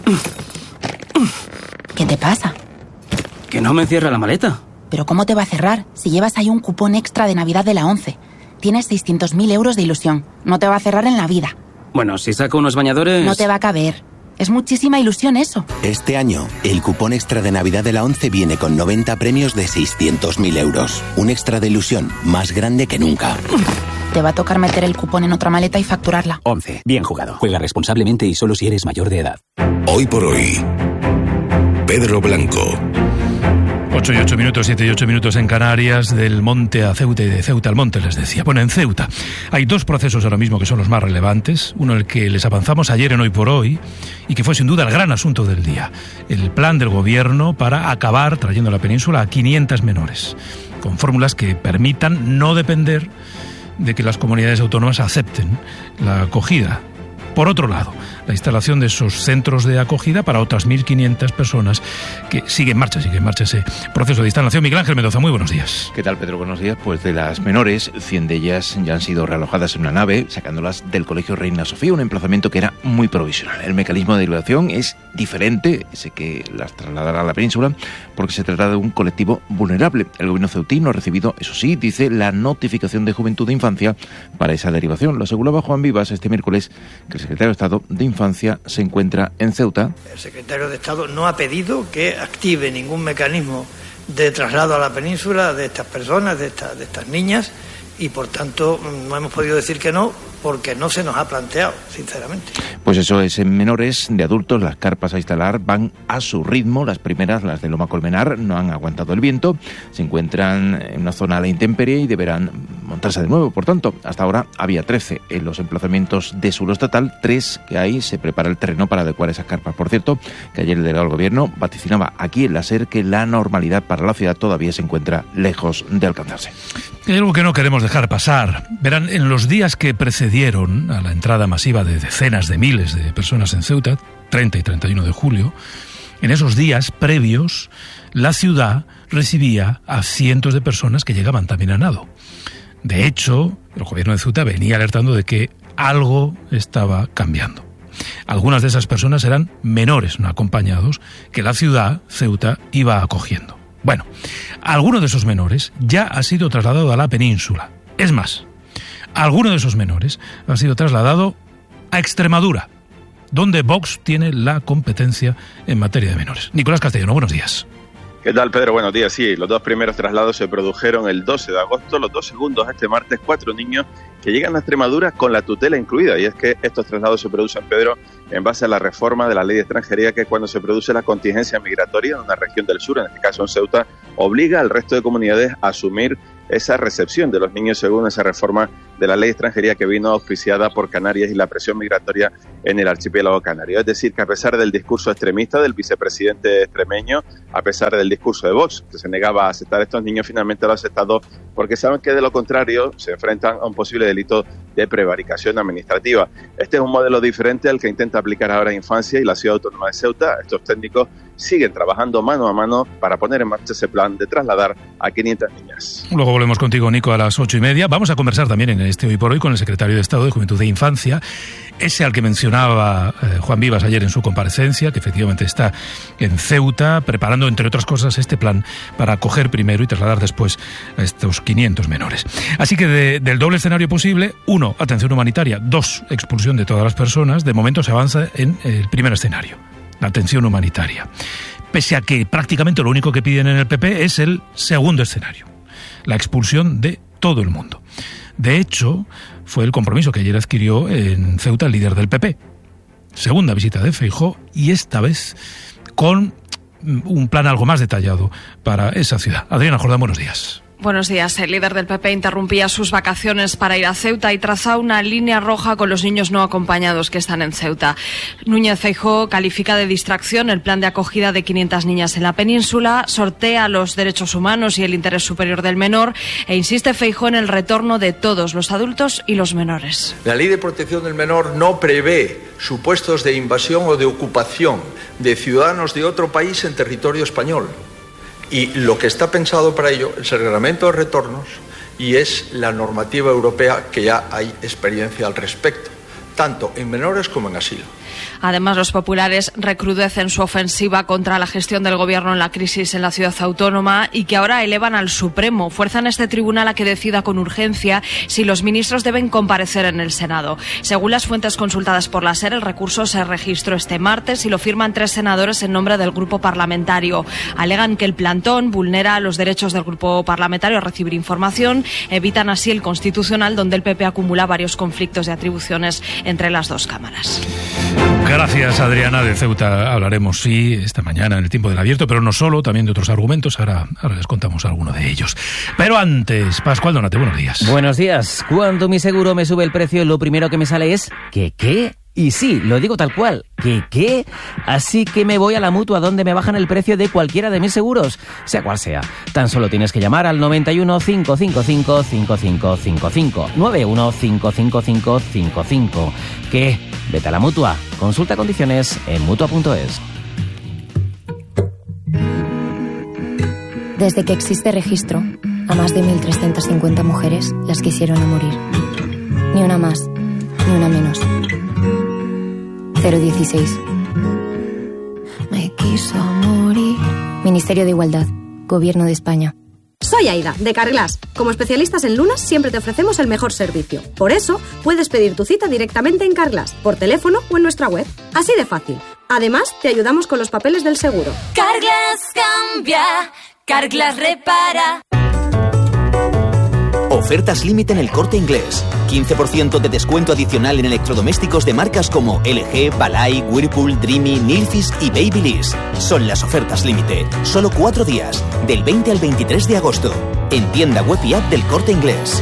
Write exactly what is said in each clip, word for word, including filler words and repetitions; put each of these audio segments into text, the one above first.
¿Qué te pasa? Que no me cierra la maleta. ¿Pero cómo te va a cerrar si llevas ahí un cupón extra de Navidad de la ONCE? Tienes seiscientos mil euros de ilusión. No te va a cerrar en la vida. Bueno, si saco unos bañadores... No te va a caber. Es muchísima ilusión eso. Este año, el cupón extra de Navidad de la ONCE viene con noventa premios de seiscientos mil euros. Un extra de ilusión más grande que nunca. Te va a tocar meter el cupón en otra maleta y facturarla. ONCE. Bien jugado. Juega responsablemente y solo si eres mayor de edad. Hoy por hoy, Pedro Blanco. ocho y ocho minutos, siete y ocho minutos en Canarias, del monte a Ceuta y de Ceuta al monte, les decía. Bueno, en Ceuta hay dos procesos ahora mismo que son los más relevantes. Uno, el que les avanzamos ayer en Hoy por Hoy, y que fue sin duda el gran asunto del día. El plan del gobierno para acabar trayendo a la península a quinientas menores, con fórmulas que permitan no depender de que las comunidades autónomas acepten la acogida. Por otro lado, la instalación de esos centros de acogida para otras mil quinientas personas que sigue en marcha, sigue en marcha ese proceso de instalación. Miguel Ángel Mendoza, muy buenos días. ¿Qué tal, Pedro? Buenos días. Pues de las menores, cien de ellas ya han sido realojadas en una nave, sacándolas del Colegio Reina Sofía, un emplazamiento que era muy provisional. El mecanismo de evaluación es diferente, ese que las trasladará a la península, porque se trata de un colectivo vulnerable. El gobierno ceutino ha recibido, eso sí, dice, la notificación de Juventud e Infancia para esa derivación. Lo aseguraba Juan Vivas este miércoles, que el secretario de Estado de Infancia se encuentra en Ceuta. El secretario de Estado no ha pedido que active ningún mecanismo de traslado a la península de estas personas, de, esta, de estas niñas, y por tanto no hemos podido decir que no, porque no se nos ha planteado, sinceramente. Pues eso es, en menores, de adultos, las carpas a instalar van a su ritmo. Las primeras, las de Loma Colmenar, no han aguantado el viento, se encuentran en una zona a la intemperie y deberán montarse de nuevo. Por tanto, hasta ahora había trece en los emplazamientos de suelo estatal, tres que hay, se prepara el terreno para adecuar esas carpas. Por cierto, que ayer el delegado del gobierno vaticinaba aquí en la SER que la normalidad para la ciudad todavía se encuentra lejos de alcanzarse. Hay algo que no queremos dejar pasar. Verán, en los días que precedieron a la entrada masiva de decenas de miles de personas en Ceuta, treinta y treinta y uno de julio, en esos días previos, la ciudad recibía a cientos de personas que llegaban también a nado. De hecho, el gobierno de Ceuta venía alertando de que algo estaba cambiando. Algunas de esas personas eran menores no acompañados que la ciudad, Ceuta, iba acogiendo. Bueno, alguno de esos menores ya ha sido trasladado a la península. Es más, alguno de esos menores ha sido trasladado a Extremadura, donde Vox tiene la competencia en materia de menores. Nicolás Castellano, buenos días. ¿Qué tal, Pedro? Buenos días. Sí, los dos primeros traslados se produjeron el doce de agosto, los dos segundos este martes, cuatro niños que llegan a Extremadura con la tutela incluida. Y es que estos traslados se producen, Pedro, en base a la reforma de la ley de extranjería, que cuando se produce la contingencia migratoria en una región del sur, en este caso en Ceuta, obliga al resto de comunidades a asumir esa recepción de los niños según esa reforma de la ley de extranjería que vino auspiciada por Canarias y la presión migratoria en el archipiélago canario. Es decir, que a pesar del discurso extremista del vicepresidente extremeño, a pesar del discurso de Vox, que se negaba a aceptar a estos niños, finalmente lo ha aceptado porque saben que de lo contrario se enfrentan a un posible delito de prevaricación administrativa. Este es un modelo diferente al que intenta aplicar ahora Infancia y la Ciudad Autónoma de Ceuta. Estos técnicos siguen trabajando mano a mano para poner en marcha ese plan de trasladar a quinientas niñas. Luego volvemos contigo, Nico, a las ocho y media. Vamos a conversar también en este Hoy por Hoy con el secretario de Estado de Juventud e Infancia, ese al que mencionaba eh, Juan Vivas ayer en su comparecencia, que efectivamente está en Ceuta preparando, entre otras cosas, este plan para acoger primero y trasladar después a estos quinientos menores. Así que de, del doble escenario posible, uno, atención humanitaria, dos, expulsión de todas las personas. De momento se avanza en el primer escenario, la atención humanitaria. Pese a que prácticamente lo único que piden en el P P es el segundo escenario, la expulsión de todo el mundo. De hecho, fue el compromiso que ayer adquirió en Ceuta el líder del P P. Segunda visita de Feijóo y esta vez con un plan algo más detallado para esa ciudad. Adriana Jordán, buenos días. Buenos días. El líder del P P interrumpía sus vacaciones para ir a Ceuta y trazaba una línea roja con los niños no acompañados que están en Ceuta. Núñez Feijóo califica de distracción el plan de acogida de quinientas niñas en la península, sortea los derechos humanos y el interés superior del menor e insiste Feijóo en el retorno de todos los adultos y los menores. La Ley de Protección del Menor no prevé supuestos de invasión o de ocupación de ciudadanos de otro país en territorio español. Y lo que está pensado para ello es el reglamento de retornos y es la normativa europea, que ya hay experiencia al respecto, tanto en menores como en asilo. Además, los populares recrudecen su ofensiva contra la gestión del gobierno en la crisis en la ciudad autónoma y que ahora elevan al Supremo. Fuerzan a este tribunal a que decida con urgencia si los ministros deben comparecer en el Senado. Según las fuentes consultadas por la SER, el recurso se registró este martes y lo firman tres senadores en nombre del grupo parlamentario. Alegan que el plantón vulnera los derechos del grupo parlamentario a recibir información, evitan así el constitucional, donde el P P acumula varios conflictos de atribuciones entre las dos cámaras. Gracias, Adriana. De Ceuta hablaremos, sí, esta mañana en el Tiempo del Abierto, pero no solo, también de otros argumentos. Ahora, ahora les contamos alguno de ellos. Pero antes, Pascual Donate, buenos días. Buenos días. Cuando mi seguro me sube el precio, lo primero que me sale es ¿qué qué? Y sí, lo digo tal cual, ¿qué qué? Así que me voy a la Mutua, donde me bajan el precio de cualquiera de mis seguros, sea cual sea. Tan solo tienes que llamar al noventa y uno, cinco cinco cinco, cinco cinco cinco cinco, noventa y uno, cinco cinco cinco, cinco cinco. ¿Qué? Vete a la Mutua. Consulta condiciones en mutua punto es. Desde que existe registro, a más de mil trescientas cincuenta mujeres las quisieron a morir. Ni una más, ni una menos. cero dieciséis. Me quiso morir. Ministerio de Igualdad, Gobierno de España. Soy Aida, de Carglass. Como especialistas en lunas, siempre te ofrecemos el mejor servicio. Por eso, puedes pedir tu cita directamente en Carglass, por teléfono o en nuestra web. Así de fácil. Además, te ayudamos con los papeles del seguro. Carglass cambia, Carglass repara. Ofertas límite en El Corte Inglés. quince por ciento de descuento adicional en electrodomésticos de marcas como L G, Balay, Whirlpool, Dreamy, Nilfisk y Babyliss. Son las ofertas límite. Solo cuatro días, del veinte al veintitrés de agosto. En tienda web y app del Corte Inglés.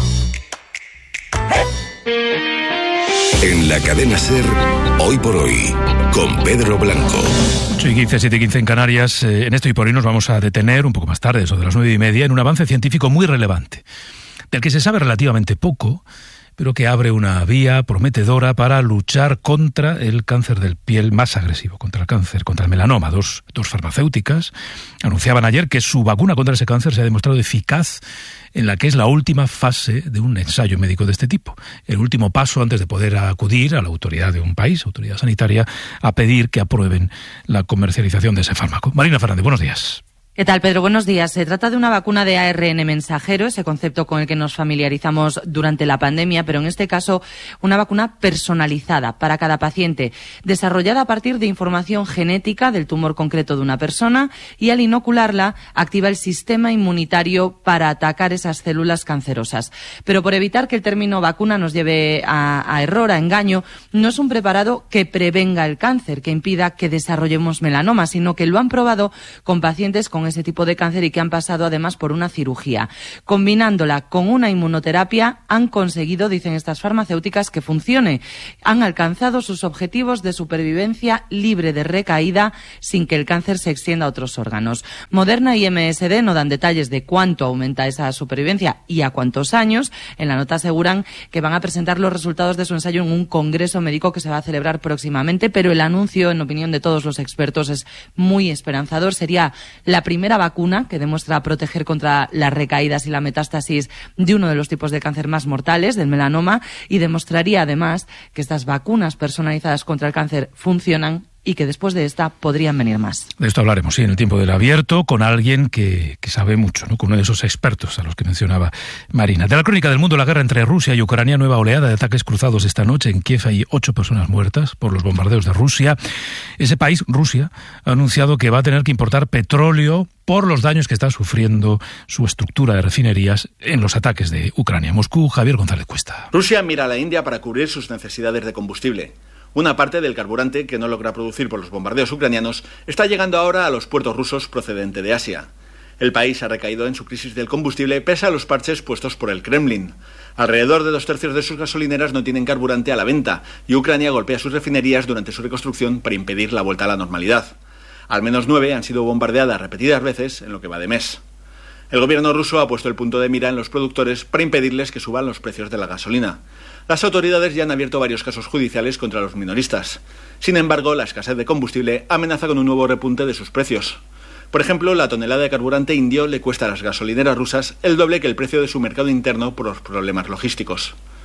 En la cadena SER, Hoy por Hoy, con Pedro Blanco. ocho y quince, siete y quince en Canarias. En esto y por hoy nos vamos a detener un poco más tarde, eso de las nueve y media, en un avance científico muy relevante, del que se sabe relativamente poco, pero que abre una vía prometedora para luchar contra el cáncer del piel más agresivo, contra el cáncer, contra el melanoma. Dos, dos farmacéuticas anunciaban ayer que su vacuna contra ese cáncer se ha demostrado eficaz en la que es la última fase de un ensayo médico de este tipo. El último paso antes de poder acudir a la autoridad de un país, autoridad sanitaria, a pedir que aprueben la comercialización de ese fármaco. Marina Fernández, buenos días. ¿Qué tal, Pedro? Buenos días. Se trata de una vacuna de A R N mensajero, ese concepto con el que nos familiarizamos durante la pandemia, pero en este caso una vacuna personalizada para cada paciente, desarrollada a partir de información genética del tumor concreto de una persona, y al inocularla activa el sistema inmunitario para atacar esas células cancerosas. Pero por evitar que el término vacuna nos lleve a, a error, a engaño, no es un preparado que prevenga el cáncer, que impida que desarrollemos melanoma, sino que lo han probado con pacientes con ese tipo de cáncer y que han pasado además por una cirugía. Combinándola con una inmunoterapia han conseguido, dicen estas farmacéuticas, que funcione. Han alcanzado sus objetivos de supervivencia libre de recaída sin que el cáncer se extienda a otros órganos. Moderna y M S D no dan detalles de cuánto aumenta esa supervivencia y a cuántos años. En la nota aseguran que van a presentar los resultados de su ensayo en un congreso médico que se va a celebrar próximamente, pero el anuncio, en opinión de todos los expertos, es muy esperanzador. Sería la primera primera vacuna que demuestra proteger contra las recaídas y la metástasis de uno de los tipos de cáncer más mortales, del melanoma, y demostraría además que estas vacunas personalizadas contra el cáncer funcionan y que después de esta podrían venir más. De esto hablaremos, sí, en el Tiempo del Abierto, con alguien que, que sabe mucho, ¿no? Con uno de esos expertos a los que mencionaba Marina. De la crónica del mundo, la guerra entre Rusia y Ucrania, nueva oleada de ataques cruzados esta noche. En Kiev hay ocho personas muertas por los bombardeos de Rusia. Ese país, Rusia, ha anunciado que va a tener que importar petróleo por los daños que está sufriendo su estructura de refinerías en los ataques de Ucrania. Moscú, Javier González Cuesta. Rusia mira a la India para cubrir sus necesidades de combustible. Una parte del carburante que no logra producir por los bombardeos ucranianos está llegando ahora a los puertos rusos procedente de Asia. El país ha recaído en su crisis del combustible pese a los parches puestos por el Kremlin. Alrededor de dos tercios de sus gasolineras no tienen carburante a la venta y Ucrania golpea sus refinerías durante su reconstrucción para impedir la vuelta a la normalidad. Al menos nueve han sido bombardeadas repetidas veces en lo que va de mes. El gobierno ruso ha puesto el punto de mira en los productores para impedirles que suban los precios de la gasolina. Las autoridades ya han abierto varios casos judiciales contra los minoristas. Sin embargo, la escasez de combustible amenaza con un nuevo repunte de sus precios. Por ejemplo, la tonelada de carburante indio le cuesta a las gasolineras rusas el doble que el precio de su mercado interno por los problemas logísticos.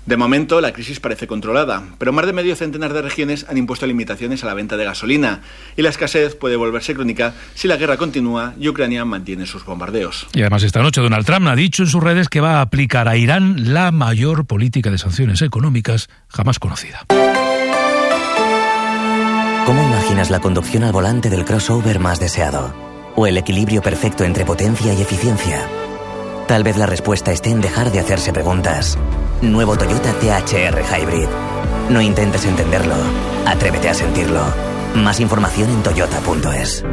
De momento, la crisis parece controlada, pero más de medio centenar de regiones han impuesto limitaciones a la venta de gasolina, y la escasez puede volverse crónica si la guerra continúa y Ucrania mantiene sus bombardeos. Y además esta noche Donald Trump ha dicho en sus redes que va a aplicar a Irán la mayor política de sanciones económicas jamás conocida. ¿Cómo imaginas la conducción al volante del crossover más deseado? ¿O el equilibrio perfecto entre potencia y eficiencia? Tal vez la respuesta esté en dejar de hacerse preguntas. Nuevo Toyota T H R Hybrid. No intentes entenderlo, atrévete a sentirlo. Más información en toyota punto es.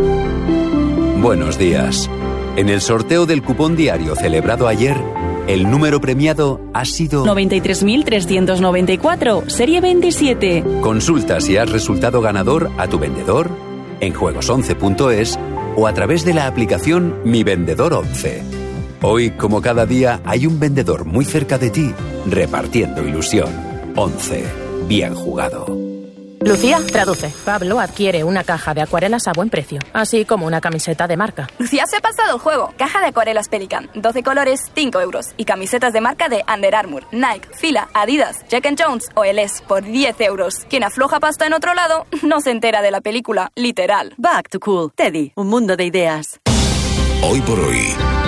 Buenos días. En el sorteo del cupón diario celebrado ayer, el número premiado ha sido noventa y tres mil trescientos noventa y cuatro, serie veintisiete. Consulta si has resultado ganador a tu vendedor, en juegos once punto es o a través de la aplicación Mi Vendedor once. Hoy, como cada día, hay un vendedor muy cerca de ti, repartiendo ilusión. once. Bien jugado. Lucía, traduce. Pablo adquiere una caja de acuarelas a buen precio, así como una camiseta de marca. Lucía se ha pasado el juego. Caja de acuarelas Pelican, doce colores, cinco euros. Y camisetas de marca de Under Armour, Nike, Fila, Adidas, Jack and Jones o Eles por diez euros. Quien afloja pasta en otro lado no se entera de la película, literal. Back to Cool. Teddy, un mundo de ideas. Hoy por hoy,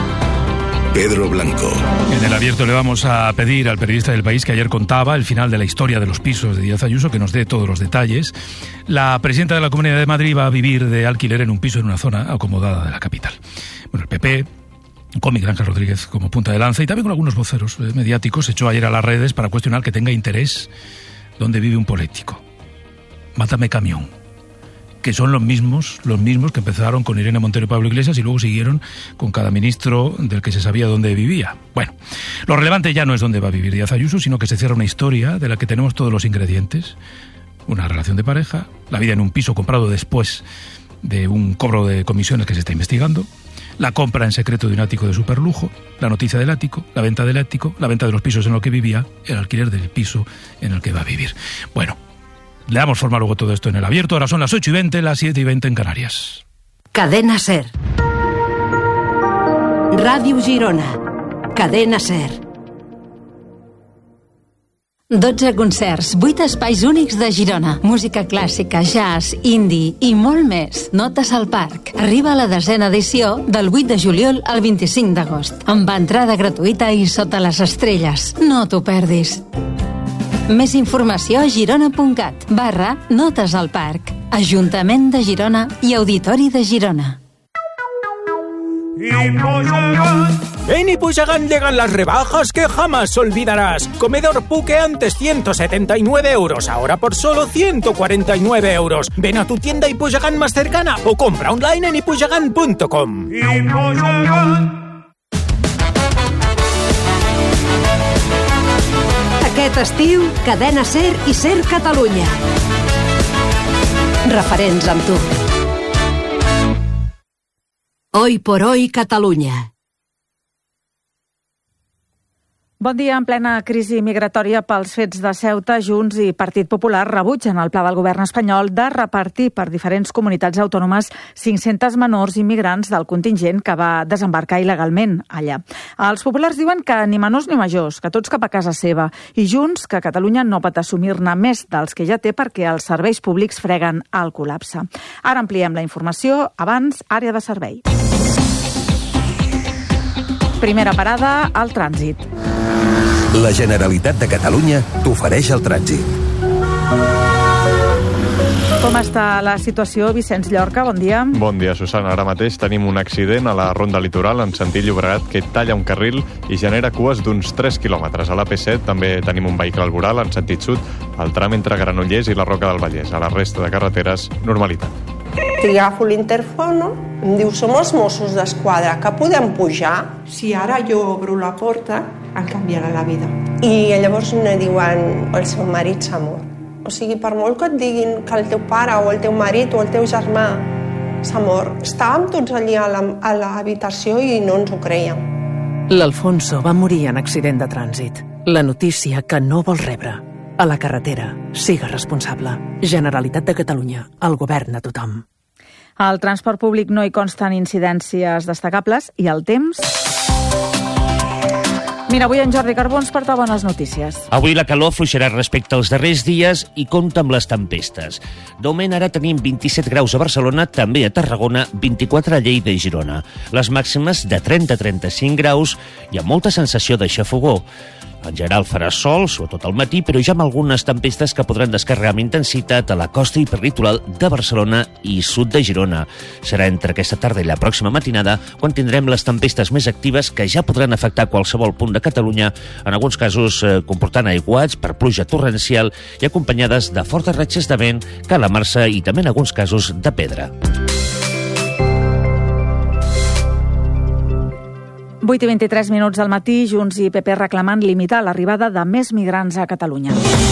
Pedro Blanco. En el abierto le vamos a pedir al periodista del País que ayer contaba el final de la historia de los pisos de Díaz Ayuso que nos dé todos los detalles. La presidenta de la Comunidad de Madrid va a vivir de alquiler en un piso en una zona acomodada de la capital. Bueno, el P P, con Miguel Ángel Rodríguez como punta de lanza y también con algunos voceros eh, mediáticos, se echó ayer a las redes para cuestionar que tenga interés donde vive un político. Mátame camión. Que son los mismos, los mismos que empezaron con Irene Montero y Pablo Iglesias y luego siguieron con cada ministro del que se sabía dónde vivía. Bueno, lo relevante ya no es dónde va a vivir Díaz Ayuso, sino que se cierra una historia de la que tenemos todos los ingredientes. Una relación de pareja, la vida en un piso comprado después de un cobro de comisiones que se está investigando, la compra en secreto de un ático de superlujo, la noticia del ático, la venta del ático, la venta de los pisos en los que vivía, el alquiler del piso en el que va a vivir. Bueno, le damos forma luego todo esto en el abierto. Ahora son las ocho y veinte, las siete y veinte en Canarias. Cadena SER. Ràdio Girona. Cadena SER. dotze concerts, vuit espais únics de Girona. Música clàssica, jazz, indie i molt més. Notes al Parc. Arriba a la desena edició del vuit de juliol al vint-i-cinc d'agost. Amb entrada gratuïta i sota les estrelles. No t'ho perdis. Més informació a girona.cat barra Notes al Parc. Ajuntament de Girona i Auditori de Girona. En Ipuyagan llegan las rebajas que jamás olvidarás. Comedor Puque antes ciento setenta y nueve euros, ahora por solo ciento cuarenta y nueve euros. Ven a tu tienda Ipuyagan más cercana o compra online en ipuyagan punto com. Aquest estiu, Cadena SER i SER Catalunya. Referents amb tu. Hoy por hoy, Catalunya. Bon dia. En plena crisi migratòria pels fets de Ceuta, Junts i Partit Popular rebutgen el pla del govern espanyol de repartir per diferents comunitats autònomes cinc-cents menors immigrants del contingent que va desembarcar il·legalment allà. Els populars diuen que ni menors ni majors, que tots cap a casa seva, i Junts que Catalunya no pot assumir-ne més dels que ja té perquè els serveis públics freguen el col·lapse. Ara ampliem la informació. Abans, àrea de servei. Primera parada, al trànsit. La Generalitat de Catalunya t'ofereix el trànsit. Com està la situació, Vicenç Llorca? Bon dia. Bon dia, Susana. Ara mateix tenim un accident a la Ronda Litoral en sentit Llobregat que talla un carril i genera cues d'uns tres quilòmetres. A l'A P set també tenim un vehicle al voral en sentit sud al tram entre Granollers i la Roca del Vallès. A la resta de carreteres, normalitat. I agafo l'interfono, em diu, som els Mossos d'Esquadra, que podem pujar? Si ara jo obro la porta, em canviarà la vida. I llavors me diuen, el seu marit s'ha mort. O sigui, per molt que et diguin que el teu pare o el teu marit o el teu germà s'ha mort, estàvem tots allí a l'habitació i no ens ho creiem. L'Alfonso va morir en accident de trànsit. La notícia que no vols rebre. A la carretera, siga responsable. Generalitat de Catalunya, el govern a tothom. Al transport públic no hi consten incidències destacables i el temps... Mira, avui en Jordi Carbó ens porta bones notícies. Avui la calor fluixarà respecte als darrers dies i compta amb les tempestes. D'augment ara tenim vint-i-set graus a Barcelona, també a Tarragona, vint-i-quatre a Lleida i Girona. Les màximes de trenta a trenta-cinc graus i amb molta sensació de xafogó. En general farà sol, sobretot al matí, però ja amb algunes tempestes que podran descarregar amb intensitat a la costa hiperlitoral de Barcelona i sud de Girona. Serà entre aquesta tarda i la pròxima matinada quan tindrem les tempestes més actives que ja podran afectar qualsevol punt de Catalunya, en alguns casos eh, comportant aiguats per pluja torrencial i acompanyades de fortes ratxes de vent, calamarsa i també en alguns casos de pedra. vuit i vint-i-tres minuts al matí, Junts i P P reclamant limitar l'arribada de més migrants a Catalunya.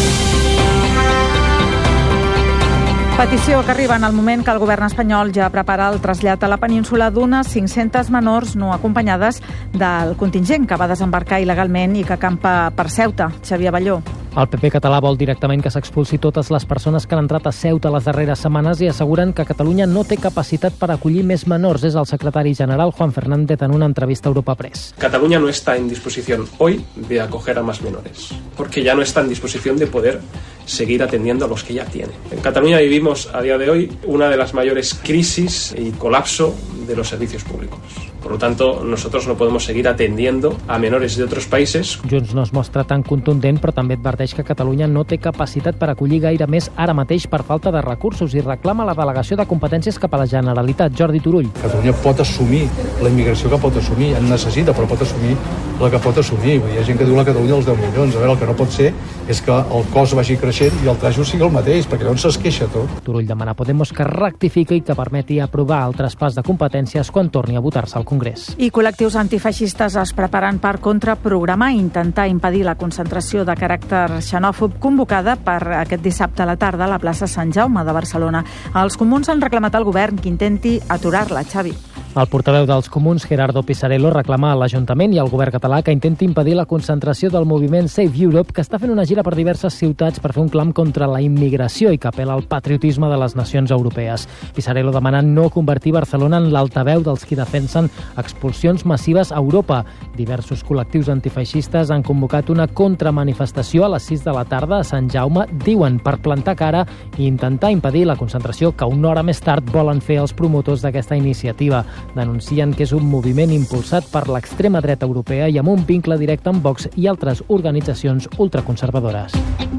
Petició que arriba en el moment que el govern espanyol ja prepara el trasllat a la península d'unes cinc-centes menors no acompanyades del contingent que va desembarcar il·legalment i que acampa per Ceuta. Xavier Balló. El P P català vol directament que s'expulsi totes les persones que han entrat a Ceuta les darreres setmanes i asseguren que Catalunya no té capacitat per acollir més menors. És el secretari general Juan Fernández en una entrevista a Europa Press. Cataluña no está en disposición hoy de acoger a más menores, porque ya no está en disposición de poder seguir atendiendo a los que ya tiene. En Cataluña vivimos a día de hoy una de las mayores crisis y colapso de los servicios públicos. Por lo tanto, nosotros no podemos seguir atendiendo a menores de otros países. Junts no es mostra tan contundent, però també adverteix que Catalunya no té capacitat per acollir gaire més ara mateix per falta de recursos i reclama la delegació de competències cap a la Generalitat. Jordi Turull. Catalunya pot assumir la immigració que pot assumir, en necessita, però pot assumir la que pot assumir. Hi ha gent que diu a Catalunya els deu milions. A veure, el que no pot ser és que el cost vagi creixent i el trajut sigui el mateix, perquè llavors es queixa tot. Turull demana a Podemos que rectifiqui i que permeti aprovar el traspàs de competències quan torni a votar-se al Congrés. I col·lectius antifeixistes es preparen per contraprogramar i intentar impedir la concentració de caràcter xenòfob convocada per aquest dissabte a la tarda a la plaça Sant Jaume de Barcelona. Els comuns han reclamat al govern que intenti aturar-la, Xavi. El portaveu dels comuns, Gerardo Pisarello, reclama a l'Ajuntament i al govern català que intenti impedir la concentració del moviment Save Europe, que està fent una gira per diverses ciutats per fer un clam contra la immigració i que apel·la al patriotisme de les nacions europees. Pisarello demana no convertir Barcelona en l'altaveu dels qui defensen expulsions massives a Europa. Diversos col·lectius antifeixistes han convocat una contramanifestació a les sis de la tarda a Sant Jaume, diuen, per plantar cara i intentar impedir la concentració que una hora més tard volen fer els promotors d'aquesta iniciativa. Denuncien que és un moviment impulsat per l'extrema dreta europea i amb un vincle directe amb Vox i altres organitzacions ultraconservadores.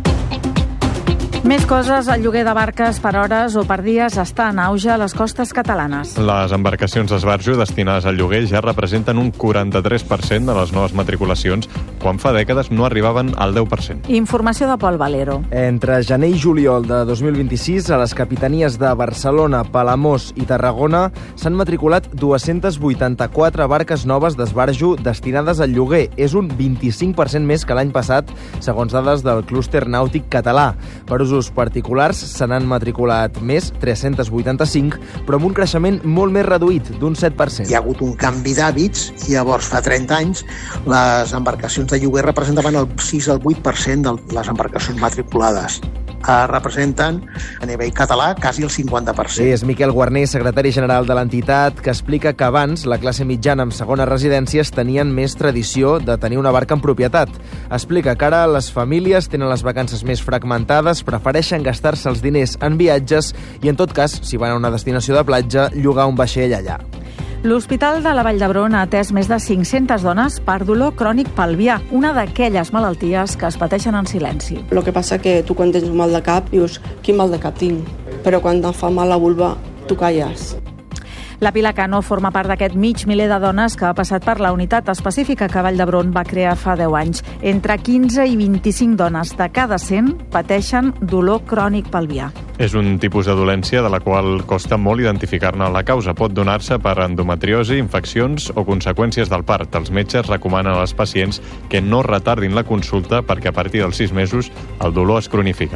Més coses, el lloguer de barques per hores o per dies està en auge a les costes catalanes. Les embarcacions d'esbarjo destinades al lloguer ja representen un quaranta-tres per cent de les noves matriculacions, quan fa dècades no arribaven al deu per cent. Informació de Pol Valero. Entre gener i juliol de dos mil vint-i-sis, a les capitanies de Barcelona, Palamós i Tarragona s'han matriculat dues-centes vuitanta-quatre barques noves d'esbarjo destinades al lloguer. És un vint-i-cinc per cent més que l'any passat, segons dades del clúster nàutic català. Per usos particulars se n'han matriculat més, tres-centes vuitanta-cinc, però amb un creixement molt més reduït, d'un set per cent. Hi ha hagut un canvi d'hàbits i llavors fa trenta anys les embarcacions de lloguer representaven el sis al vuit per cent de les embarcacions matriculades. Uh, representen a nivell català quasi el cinquanta per cent. Sí, és Miquel Guarner, secretari general de l'entitat, que explica que abans la classe mitjana amb segones residències tenien més tradició de tenir una barca en propietat. Explica que ara les famílies tenen les vacances més fragmentades, prefereixen gastar-se els diners en viatges i, en tot cas, si van a una destinació de platja, llogar un vaixell allà. L'Hospital de la Vall d'Hebron ha atès més de cinc-centes dones per dolor crònic pelvià, una d'aquelles malalties que es pateixen en silenci. Lo que passa que tu quan tens un mal de cap dius, quin mal de cap tinc? Però quan et fa mal la vulva, tu calles. La Pilar Cano forma part d'aquest mig miler de dones que ha passat per la unitat específica que Vall d'Hebron va crear fa deu anys. Entre quinze i vint-i-cinc dones de cada cent pateixen dolor crònic pelvià. És un tipus de dolència de la qual costa molt identificar-ne la causa. Pot donar-se per endometriosi, infeccions o conseqüències del part. Els metges recomanen als pacients que no retardin la consulta perquè a partir dels sis mesos el dolor es cronifica.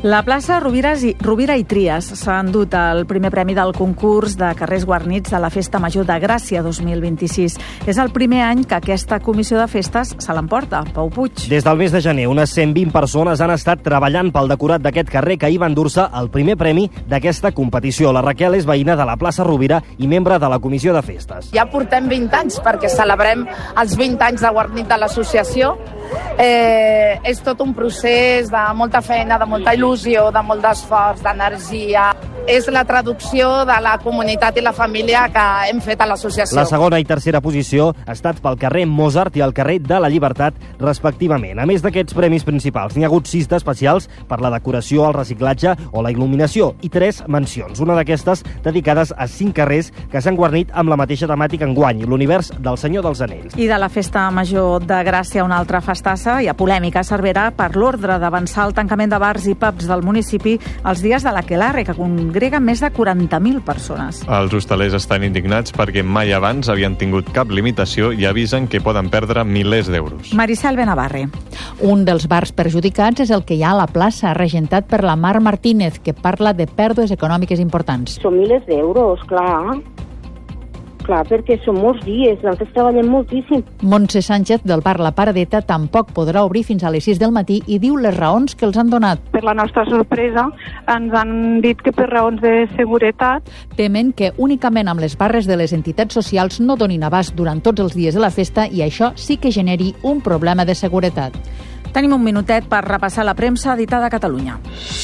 La plaça Rovira i, Rovira i Trias s'ha endut el primer premi del concurs de carrers guarnits a la Festa Major de Gràcia dos mil vint-i-sis. És el primer any que aquesta comissió de festes se l'emporta. Pau Puig. Des del mes de gener, unes cent vint persones han estat treballant pel decorat d'aquest carrer que ahir va endur-se el primer premi d'aquesta competició. La Raquel és veïna de la plaça Rovira i membre de la comissió de festes. Ja portem vint anys perquè celebrem els vint anys de guarnit de l'associació. Eh, és tot un procés de molta feina, de molta il·lusió, de molt d'esforç, d'energia. És la traducció de la comunitat i la família que hem fet a l'associació. La segona i tercera posició ha estat pel carrer Mozart i el carrer de la Llibertat, respectivament. A més d'aquests premis principals, n'hi ha hagut sis d'especials per la decoració, el reciclatge o la il·luminació i tres mencions, una d'aquestes dedicades a cinc carrers que s'han guarnit amb la mateixa temàtica enguany, l'univers del Senyor dels Anells. I de la Festa Major de Gràcia, una altra festassa, hi ha polèmica a Cervera per l'ordre d'avançar el tancament de bars i pubs del municipi els dies de l'Aquelarre, que congrega més de quaranta mil persones. Els hostalers estan indignats perquè mai abans havien tingut cap limitació i avisen que poden perdre milers d'euros. Maricel Benavarre. Un dels bars perjudicats és el que hi ha a la plaça, regentat per la Mar Martínez, que parla de pèrdues econòmiques importants. Són milers d'euros, clar. Clar, perquè són molts dies, nosaltres treballem moltíssim. Montse Sánchez, del bar La Paradeta, tampoc podrà obrir fins a les sis del matí i diu les raons que els han donat. Per la nostra sorpresa, ens han dit que per raons de seguretat. Temen que únicament amb les barres de les entitats socials no donin abast durant tots els dies de la festa i això sí que generi un problema de seguretat. Tenim un minutet per repassar la premsa editada a Catalunya.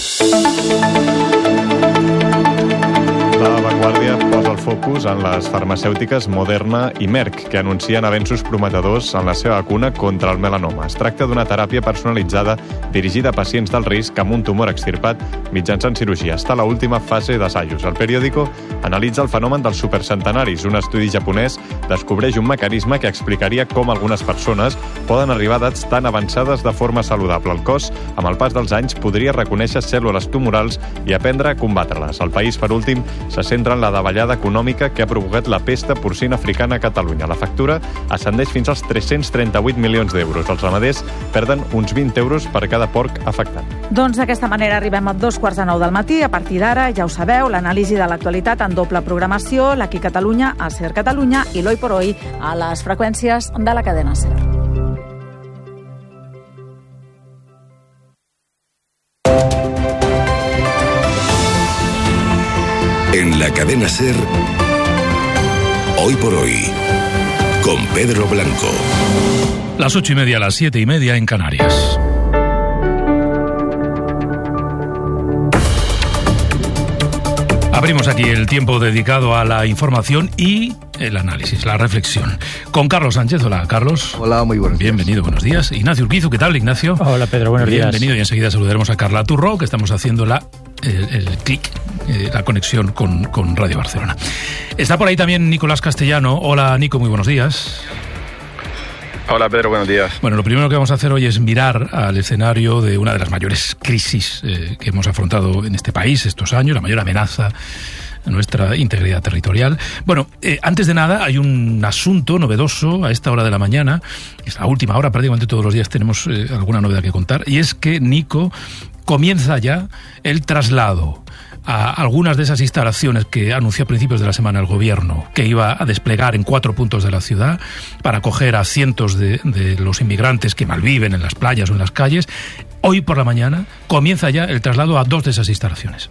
La Vanguardia posa el focus en les farmacèutiques Moderna i Merck, que anuncien avenços prometedors en la seva vacuna contra el melanoma. Es tracta d'una teràpia personalitzada dirigida a pacients del risc amb un tumor extirpat mitjançant cirurgia. Està a l'última fase d'assajos. El periòdico analitza el fenomen dels supercentenaris. Un estudi japonès descobreix un mecanisme que explicaria com algunes persones poden arribar a edats tan avançades de forma saludable. El cos, amb el pas dels anys, podria reconèixer cèl·lules tumorals i aprendre a combatre-les. El País, per últim, se centra en la davallada econòmica que ha provocat la pesta porcina africana a Catalunya. La factura ascendeix fins als tres-cents trenta-vuit milions d'euros. Els ramaders perden uns vint euros per cada porc afectat. Doncs d'aquesta manera arribem a dos quarts de nou del matí. A partir d'ara, ja ho sabeu, l'anàlisi de l'actualitat en doble programació, l'Aquí Catalunya, a Ser Catalunya i l'Hoy por Hoy a les freqüències de la cadena Ser. En la cadena Ser, Hoy por Hoy, con Pedro Blanco. Las ocho y media, las siete y media en Canarias. Abrimos aquí el tiempo dedicado a la información y el análisis, la reflexión. Con Carlos Sánchez. Hola, Carlos. Hola, muy buenos días. Bienvenido, buenos días. Ignacio Urquizu, ¿qué tal, Ignacio? Hola, Pedro, buenos días. Bienvenido, y enseguida saludaremos a Carla Turró, que estamos haciendo la, el, el clic, eh, la conexión con, con Radio Barcelona. Está por ahí también Nicolás Castellano. Hola, Nico, muy buenos días. Hola, Pedro, buenos días. Bueno, lo primero que vamos a hacer hoy es mirar al escenario de una de las mayores crisis eh, que hemos afrontado en este país estos años, la mayor amenaza a nuestra integridad territorial. Bueno, eh, antes de nada, hay un asunto novedoso a esta hora de la mañana, es la última hora, prácticamente todos los días tenemos eh, alguna novedad que contar, y es que, Nico, comienza ya el traslado a algunas de esas instalaciones que anunció a principios de la semana el gobierno que iba a desplegar en cuatro puntos de la ciudad para acoger a cientos de, de los inmigrantes que malviven en las playas o en las calles. Hoy por la mañana comienza ya el traslado a dos de esas instalaciones.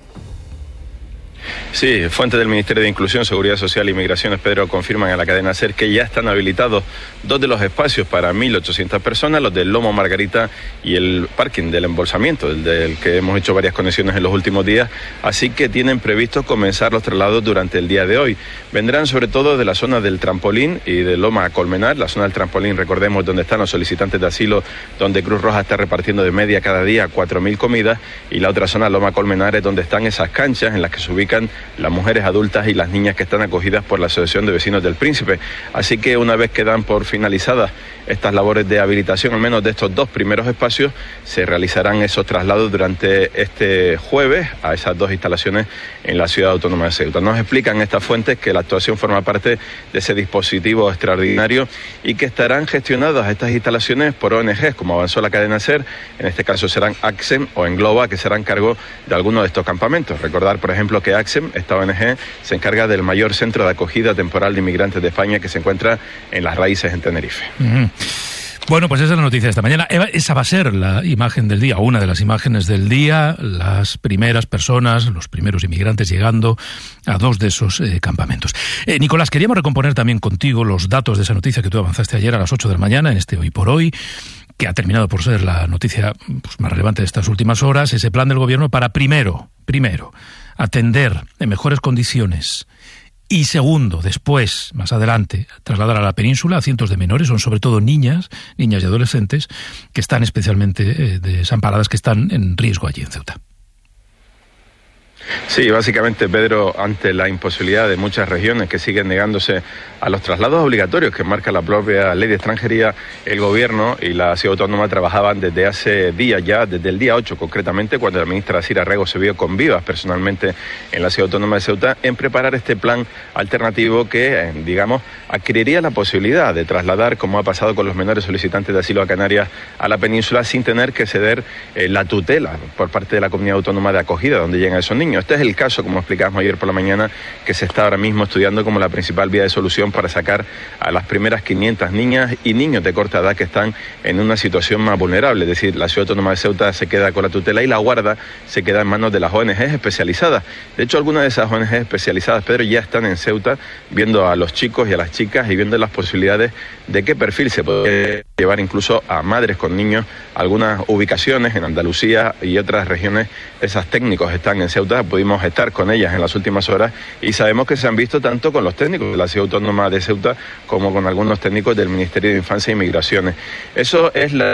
Sí, fuentes del Ministerio de Inclusión, Seguridad Social y Migraciones, Pedro, confirman a la cadena SER que ya están habilitados dos de los espacios para mil ochocientas personas, los del Lomo Margarita y el parking del embolsamiento, el del que hemos hecho varias conexiones en los últimos días, así que tienen previsto comenzar los traslados durante el día de hoy. Vendrán sobre todo de la zona del Trampolín y de Loma Colmenar. La zona del Trampolín, recordemos, donde están los solicitantes de asilo, donde Cruz Roja está repartiendo de media cada día cuatro mil comidas, y la otra zona, Loma Colmenar, es donde están esas canchas en las que se ubican las mujeres adultas y las niñas que están acogidas por la Asociación de Vecinos del Príncipe. Así que una vez que dan por finalizadas estas labores de habilitación, al menos de estos dos primeros espacios, se realizarán esos traslados durante este jueves a esas dos instalaciones en la Ciudad Autónoma de Ceuta. Nos explican estas fuentes que la actuación forma parte de ese dispositivo extraordinario y que estarán gestionadas estas instalaciones por O N Ges, como avanzó la cadena SER. En este caso serán ACSEM o Engloba, que serán cargo de algunos de estos campamentos. Recordar, por ejemplo, que ACSEM, esta O N G, se encarga del mayor centro de acogida temporal de inmigrantes de España, que se encuentra en Las Raíces, en Tenerife. Uh-huh. Bueno, pues esa es la noticia de esta mañana. Eva, esa va a ser la imagen del día, una de las imágenes del día, las primeras personas, los primeros inmigrantes llegando a dos de esos eh, campamentos. Eh, Nicolás, queríamos recomponer también contigo los datos de esa noticia que tú avanzaste ayer a las ocho de la mañana en este Hoy por Hoy, que ha terminado por ser la noticia pues, más relevante de estas últimas horas, ese plan del gobierno para primero, primero, atender en mejores condiciones y segundo, después, más adelante, trasladar a la península a cientos de menores, son sobre todo niñas, niñas y adolescentes, que están especialmente eh, desamparadas, que están en riesgo allí en Ceuta. Sí, básicamente, Pedro, ante la imposibilidad de muchas regiones que siguen negándose a los traslados obligatorios que marca la propia ley de extranjería, el gobierno y la ciudad autónoma trabajaban desde hace días ya, desde el día ocho concretamente, cuando la ministra Sira Rego se vio con Vivas personalmente en la ciudad autónoma de Ceuta, en preparar este plan alternativo que, digamos, adquiriría la posibilidad de trasladar, como ha pasado con los menores solicitantes de asilo a Canarias, a la península sin tener que ceder eh, la tutela por parte de la comunidad autónoma de acogida donde llegan esos niños. Este es el caso, como explicábamos ayer por la mañana, que se está ahora mismo estudiando como la principal vía de solución para sacar a las primeras quinientas niñas y niños de corta edad que están en una situación más vulnerable. Es decir, la ciudad autónoma de Ceuta se queda con la tutela y la guarda se queda en manos de las O N Ges especializadas. De hecho, algunas de esas O N Ges especializadas, Pedro, ya están en Ceuta viendo a los chicos y a las chicas y viendo las posibilidades de qué perfil se puede llevar incluso a madres con niños. Algunas ubicaciones en Andalucía y otras regiones, esas técnicos están en Ceuta. Pudimos estar con ellas en las últimas horas y sabemos que se han visto tanto con los técnicos de la ciudad autónoma de Ceuta como con algunos técnicos del Ministerio de Infancia y Migraciones. Eso es la...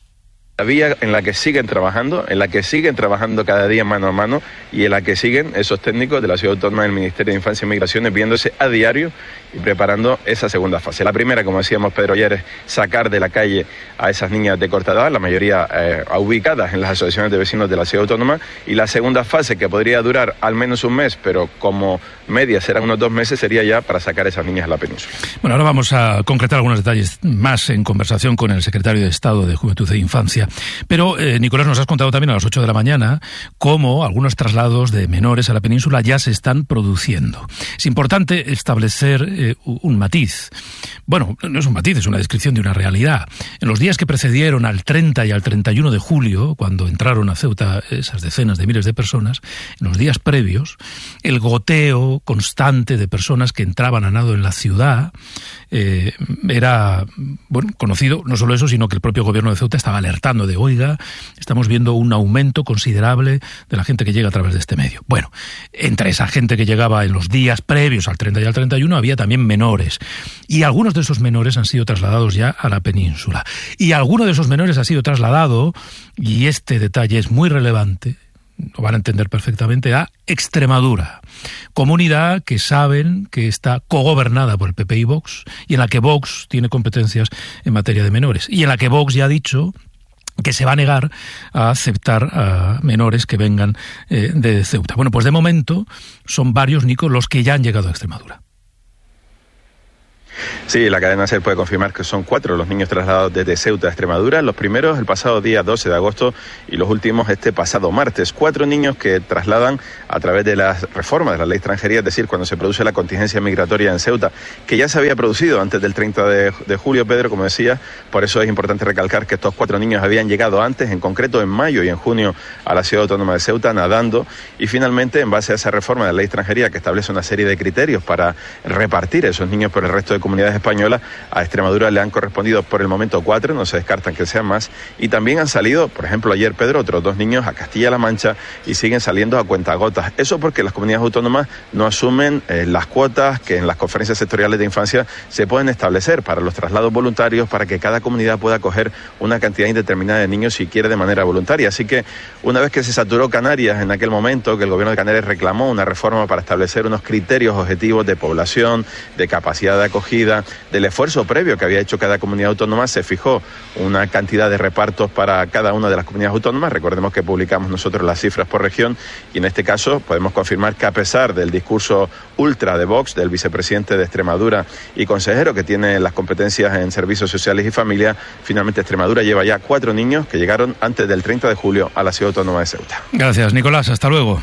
la vía en la que siguen trabajando, en la que siguen trabajando cada día mano a mano y en la que siguen esos técnicos de la Ciudad Autónoma del Ministerio de Infancia y Migraciones viéndose a diario y preparando esa segunda fase. La primera, como decíamos Pedro ayer, es sacar de la calle a esas niñas de corta edad, la mayoría eh, ubicadas en las asociaciones de vecinos de la Ciudad Autónoma, y la segunda fase, que podría durar al menos un mes, pero como media serán unos dos meses, sería ya para sacar a esas niñas a la península. Bueno, ahora vamos a concretar algunos detalles más en conversación con el secretario de Estado de Juventud e Infancia. Pero, eh, Nicolás, nos has contado también a las ocho de la mañana cómo algunos traslados de menores a la península ya se están produciendo. Es importante establecer eh, un matiz. Bueno, no es un matiz, es una descripción de una realidad. En los días que precedieron al treinta y al treinta y uno de julio, cuando entraron a Ceuta esas decenas de miles de personas, en los días previos, el goteo constante de personas que entraban a nado en la ciudad eh, era, bueno, conocido. No solo eso, sino que el propio gobierno de Ceuta estaba alertando de, oiga, estamos viendo un aumento considerable de la gente que llega a través de este medio. Bueno, entre esa gente que llegaba en los días previos al treinta y al treinta y uno había también menores. Y algunos de esos menores han sido trasladados ya a la península. Y alguno de esos menores ha sido trasladado, y este detalle es muy relevante, lo van a entender perfectamente, a Extremadura, comunidad que saben que está cogobernada por el P P y Vox, y en la que Vox tiene competencias en materia de menores, y en la que Vox ya ha dicho que se va a negar a aceptar a menores que vengan eh, de Ceuta. Bueno, pues de momento son varios, Nico, los que ya han llegado a Extremadura. Sí, la cadena SER puede confirmar que son cuatro los niños trasladados desde Ceuta a Extremadura, los primeros el pasado día doce de agosto y los últimos este pasado martes. Cuatro niños que trasladan a través de las reformas de la ley de extranjería, es decir, cuando se produce la contingencia migratoria en Ceuta, que ya se había producido antes del treinta de julio, Pedro, como decía. Por eso es importante recalcar que estos cuatro niños habían llegado antes, en concreto en mayo y en junio, a la ciudad autónoma de Ceuta, nadando, y finalmente, en base a esa reforma de la ley de extranjería que establece una serie de criterios para repartir esos niños por el resto de comunidades españolas. A Extremadura le han correspondido por el momento cuatro, no se descartan que sean más. Y también han salido, por ejemplo, ayer, Pedro, otros dos niños a Castilla-La Mancha y siguen saliendo a cuentagotas. Eso porque las comunidades autónomas no asumen eh, las cuotas que en las conferencias sectoriales de infancia se pueden establecer para los traslados voluntarios, para que cada comunidad pueda acoger una cantidad indeterminada de niños si quiere de manera voluntaria. Así que una vez que se saturó Canarias en aquel momento, que el gobierno de Canarias reclamó una reforma para establecer unos criterios objetivos de población, de capacidad de acogida, del esfuerzo previo que había hecho cada comunidad autónoma, se fijó una cantidad de repartos para cada una de las comunidades autónomas. Recordemos que publicamos nosotros las cifras por región y en este caso podemos confirmar que a pesar del discurso ultra de Vox, del vicepresidente de Extremadura y consejero que tiene las competencias en servicios sociales y familia, finalmente Extremadura lleva ya cuatro niños que llegaron antes del treinta de julio a la ciudad autónoma de Ceuta. Gracias, Nicolás. Hasta luego.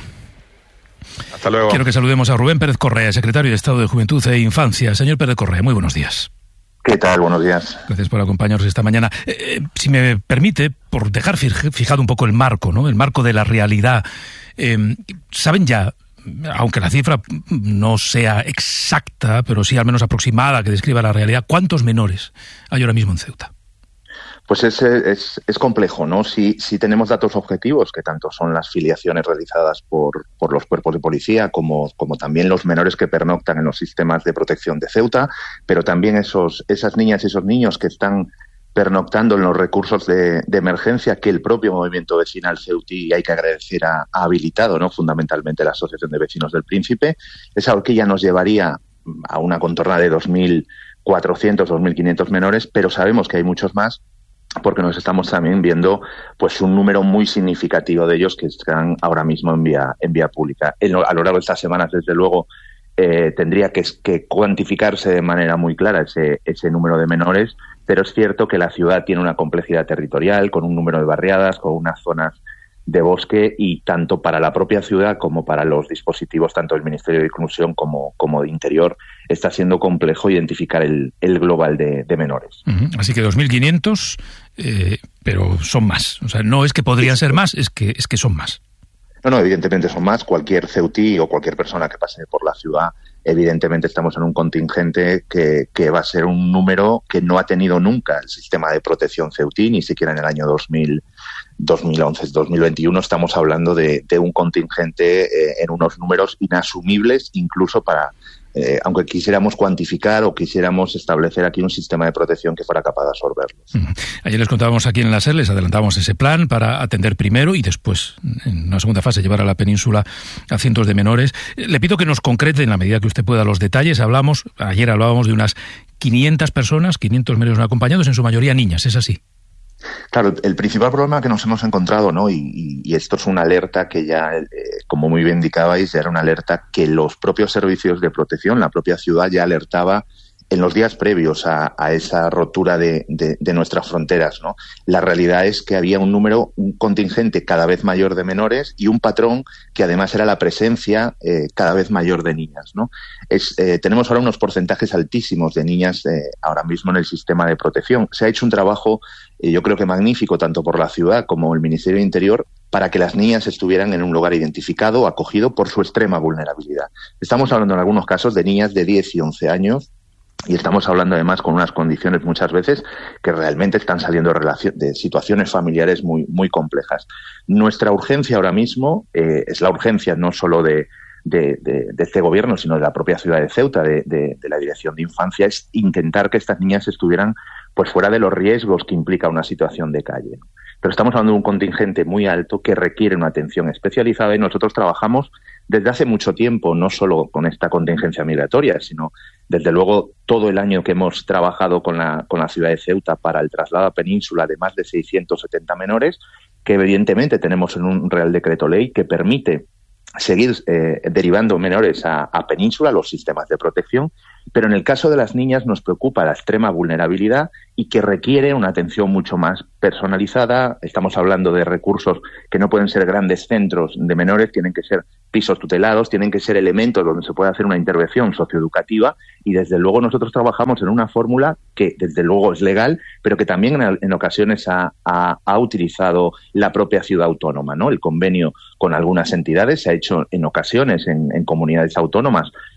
Hasta luego. Quiero que saludemos a Rubén Pérez Correa, secretario de Estado de Juventud e Infancia. Señor Pérez Correa, muy buenos días. ¿Qué tal? Buenos días. Gracias por acompañarnos esta mañana. Eh, si me permite, por dejar fijado un poco el marco, ¿no? El marco de la realidad. Eh, ¿Saben ya, aunque la cifra no sea exacta, pero sí al menos aproximada, que describa la realidad, cuántos menores hay ahora mismo en Ceuta? Pues es, es, es complejo, ¿no? Si, si tenemos datos objetivos, que tanto son las filiaciones realizadas por, por los cuerpos de policía, como, como también los menores que pernoctan en los sistemas de protección de Ceuta, pero también esos, esas niñas y esos niños que están pernoctando en los recursos de, de emergencia que el propio movimiento vecinal ceutí, hay que agradecer, ha, ha habilitado, ¿no? Fundamentalmente la Asociación de Vecinos del Príncipe. Esa horquilla nos llevaría a una contorna de dos mil cuatrocientos, dos mil quinientos menores, pero sabemos que hay muchos más, porque nos estamos también viendo pues un número muy significativo de ellos que están ahora mismo en vía en vía pública. En, a lo largo de estas semanas, desde luego, eh, tendría que, que cuantificarse de manera muy clara ese, ese número de menores, pero es cierto que la ciudad tiene una complejidad territorial, con un número de barriadas, con unas zonas de bosque, y tanto para la propia ciudad como para los dispositivos, tanto del Ministerio de Inclusión como, como de Interior, está siendo complejo identificar el, el global de, de menores. Uh-huh. Así que dos mil quinientos, eh, pero son más. O sea, no es que podrían ser más, es que, es que son más. No, no, evidentemente son más. Cualquier ceutí o cualquier persona que pase por la ciudad, evidentemente estamos en un contingente que, que va a ser un número que no ha tenido nunca el sistema de protección ceutí, ni siquiera en el año dos mil, dos mil once, dos mil veintiuno. Estamos hablando de, de un contingente eh, en unos números inasumibles, incluso para, eh, aunque quisiéramos cuantificar o quisiéramos establecer aquí un sistema de protección que fuera capaz de absorberlos. Uh-huh. Ayer les contábamos aquí en la SER, les adelantamos ese plan para atender primero y después, en una segunda fase, llevar a la península a cientos de menores. Le pido que nos concrete, en la medida que usted pueda, los detalles. Hablamos, ayer hablábamos de unas quinientas personas, quinientos menores no acompañados, en su mayoría niñas, ¿es así? Claro, el principal problema que nos hemos encontrado, ¿no? Y, y, y esto es una alerta que ya, eh, como muy bien indicabais, ya era una alerta que los propios servicios de protección, la propia ciudad ya alertaba en los días previos a, a esa rotura de, de, de nuestras fronteras, ¿no? La realidad es que había un número, un contingente cada vez mayor de menores y un patrón que además era la presencia eh, cada vez mayor de niñas, ¿no? Es, eh, tenemos ahora unos porcentajes altísimos de niñas eh, ahora mismo en el sistema de protección. Se ha hecho un trabajo, eh, yo creo que magnífico, tanto por la ciudad como el Ministerio de Interior, para que las niñas estuvieran en un lugar identificado, acogido por su extrema vulnerabilidad. Estamos hablando en algunos casos de niñas de diez y once años, y estamos hablando además con unas condiciones muchas veces que realmente están saliendo de situaciones familiares muy, muy complejas. Nuestra urgencia ahora mismo eh, es la urgencia no solo de, de, de, de este gobierno, sino de la propia ciudad de Ceuta, de, de, de la Dirección de Infancia, es intentar que estas niñas estuvieran pues fuera de los riesgos que implica una situación de calle, ¿no? Pero estamos hablando de un contingente muy alto que requiere una atención especializada, y nosotros trabajamos desde hace mucho tiempo, no solo con esta contingencia migratoria, sino desde luego todo el año que hemos trabajado con la, con la ciudad de Ceuta para el traslado a península de más de seiscientos setenta menores, que evidentemente tenemos en un Real Decreto Ley que permite seguir eh, derivando menores a, a península, los sistemas de protección, pero en el caso de las niñas nos preocupa la extrema vulnerabilidad y que requiere una atención mucho más personalizada. Estamos hablando de recursos que no pueden ser grandes centros de menores, tienen que ser pisos tutelados, tienen que ser elementos donde se puede hacer una intervención socioeducativa, y desde luego nosotros trabajamos en una fórmula que desde luego es legal, pero que también en, en ocasiones ha, ha, ha utilizado la propia ciudad autónoma, ¿no? El convenio con algunas entidades se ha hecho en ocasiones en, en comunidades autónomas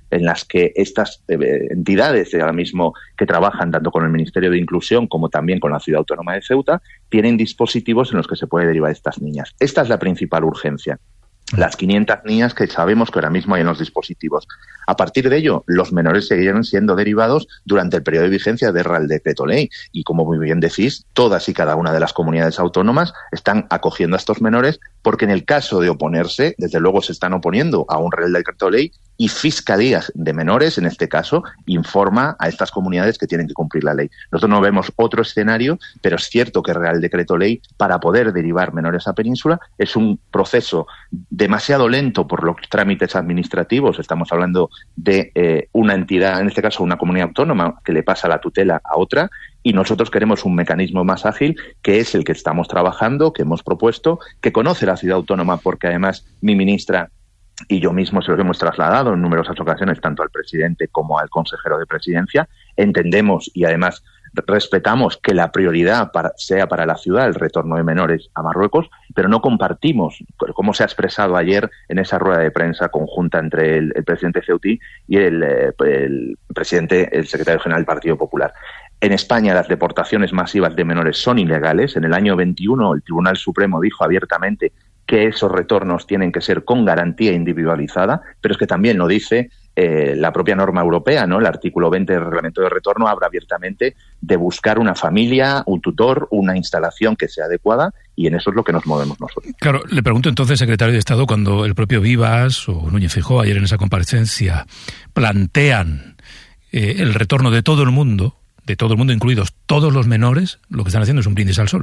en las que estas eh, entidades ahora mismo que trabajan tanto con el Ministerio de Inclusión como también con la Ciudad Autónoma de Ceuta tienen dispositivos en los que se puede derivar a estas niñas. Esta es la principal urgencia. Las quinientas niñas que sabemos que ahora mismo hay en los dispositivos. A partir de ello, los menores seguirán siendo derivados durante el periodo de vigencia del Real Decreto Ley. Y como muy bien decís, todas y cada una de las comunidades autónomas están acogiendo a estos menores porque en el caso de oponerse, desde luego se están oponiendo a un Real Decreto Ley y Fiscalía de Menores, en este caso, informa a estas comunidades que tienen que cumplir la ley. Nosotros no vemos otro escenario, pero es cierto que el Real Decreto Ley, para poder derivar menores a Península, es un proceso demasiado lento por los trámites administrativos. Estamos hablando de eh, una entidad, en este caso una comunidad autónoma, que le pasa la tutela a otra, y nosotros queremos un mecanismo más ágil, que es el que estamos trabajando, que hemos propuesto, que conoce la ciudad autónoma, porque además mi ministra y yo mismo se lo hemos trasladado en numerosas ocasiones tanto al presidente como al consejero de presidencia. Entendemos y además respetamos que la prioridad para, sea para la ciudad el retorno de menores a Marruecos, pero no compartimos, como se ha expresado ayer en esa rueda de prensa conjunta entre el, el presidente ceutí y el, el presidente, el secretario general del Partido Popular. En España las deportaciones masivas de menores son ilegales. En el año veintiuno el Tribunal Supremo dijo abiertamente que esos retornos tienen que ser con garantía individualizada, pero es que también lo dice eh, la propia norma europea, ¿no? El artículo veinte del Reglamento de Retorno habla abiertamente de buscar una familia, un tutor, una instalación que sea adecuada, y en eso es lo que nos movemos nosotros. Claro, le pregunto entonces, secretario de Estado, cuando el propio Vivas o Núñez Feijóo ayer en esa comparecencia plantean eh, el retorno de todo el mundo, de todo el mundo, incluidos todos los menores, lo que están haciendo es un brindis al sol.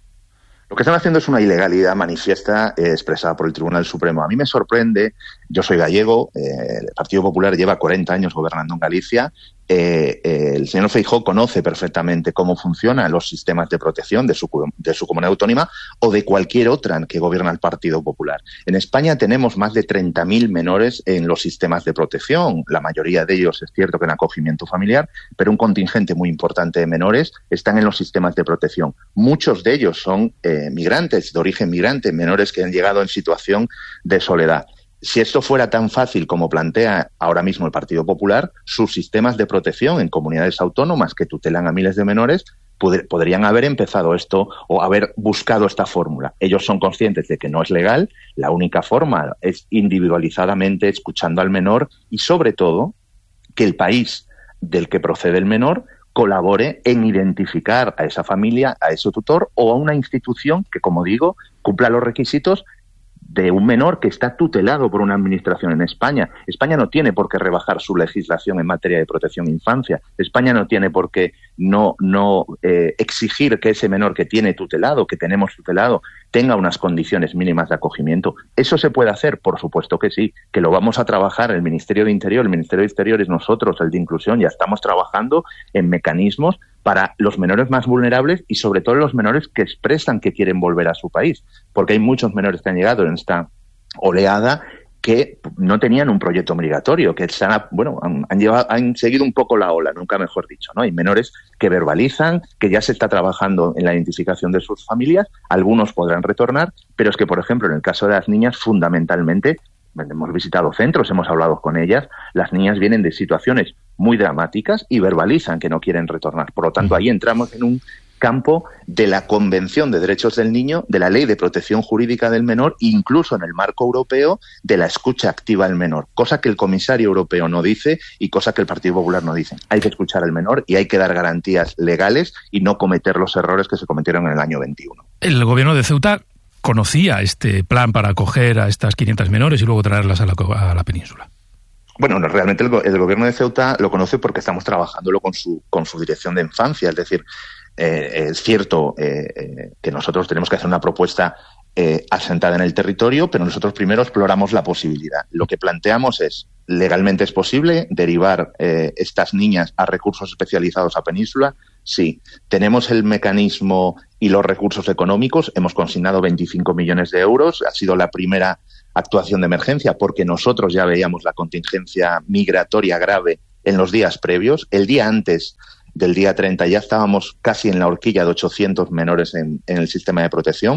Lo que están haciendo es una ilegalidad manifiesta eh, expresada por el Tribunal Supremo. A mí me sorprende, yo soy gallego, eh, el Partido Popular lleva cuarenta años gobernando en Galicia, eh, eh, el señor Feijóo conoce perfectamente cómo funcionan los sistemas de protección de su, de su comunidad autónoma o de cualquier otra que gobierna el Partido Popular. En España tenemos más de treinta mil menores en los sistemas de protección, la mayoría de ellos es cierto que en acogimiento familiar, pero un contingente muy importante de menores están en los sistemas de protección. Muchos de ellos son eh, migrantes, de origen migrante, menores que han llegado en situación de soledad. Si esto fuera tan fácil como plantea ahora mismo el Partido Popular, sus sistemas de protección en comunidades autónomas que tutelan a miles de menores poder, podrían haber empezado esto o haber buscado esta fórmula. Ellos son conscientes de que no es legal, la única forma es individualizadamente escuchando al menor y, sobre todo, que el país del que procede el menor colabore en identificar a esa familia, a ese tutor o a una institución que, como digo, cumpla los requisitos de un menor que está tutelado por una administración en España. España no tiene por qué rebajar su legislación en materia de protección de infancia. España no tiene por qué no, no eh, exigir que ese menor que tiene tutelado, que tenemos tutelado, tenga unas condiciones mínimas de acogimiento. ¿Eso se puede hacer? Por supuesto que sí, que lo vamos a trabajar el Ministerio de Interior, el Ministerio de Exteriores, nosotros, el de Inclusión, ya estamos trabajando en mecanismos para los menores más vulnerables y sobre todo los menores que expresan que quieren volver a su país, porque hay muchos menores que han llegado en esta oleada que no tenían un proyecto migratorio, que se han, bueno, han, han, llevado, han seguido un poco la ola, nunca mejor dicho, ¿no? Hay menores que verbalizan, que ya se está trabajando en la identificación de sus familias, algunos podrán retornar, pero es que, por ejemplo, en el caso de las niñas, fundamentalmente, hemos visitado centros, hemos hablado con ellas, las niñas vienen de situaciones muy dramáticas y verbalizan que no quieren retornar. Por lo tanto, ahí entramos en un campo de la Convención de Derechos del Niño, de la Ley de Protección Jurídica del Menor, incluso en el marco europeo de la escucha activa al menor, cosa que el comisario europeo no dice y cosa que el Partido Popular no dice. Hay que escuchar al menor y hay que dar garantías legales y no cometer los errores que se cometieron en el año veintiuno. El gobierno de Ceuta conocía este plan para acoger a estas quinientas menores y luego traerlas a la, a la península. Bueno, no, realmente el, el gobierno de Ceuta lo conoce porque estamos trabajándolo con su, con su dirección de infancia. Es decir, eh, es cierto eh, eh, que nosotros tenemos que hacer una propuesta eh, asentada en el territorio, pero nosotros primero exploramos la posibilidad. Lo que planteamos es, ¿legalmente es posible derivar eh, estas niñas a recursos especializados a Península? Sí. ¿Tenemos el mecanismo y los recursos económicos? Hemos consignado veinticinco millones de euros. Ha sido la primera actuación de emergencia porque nosotros ya veíamos la contingencia migratoria grave en los días previos. El día antes del día treinta ya estábamos casi en la horquilla de ochocientos menores en, en el sistema de protección.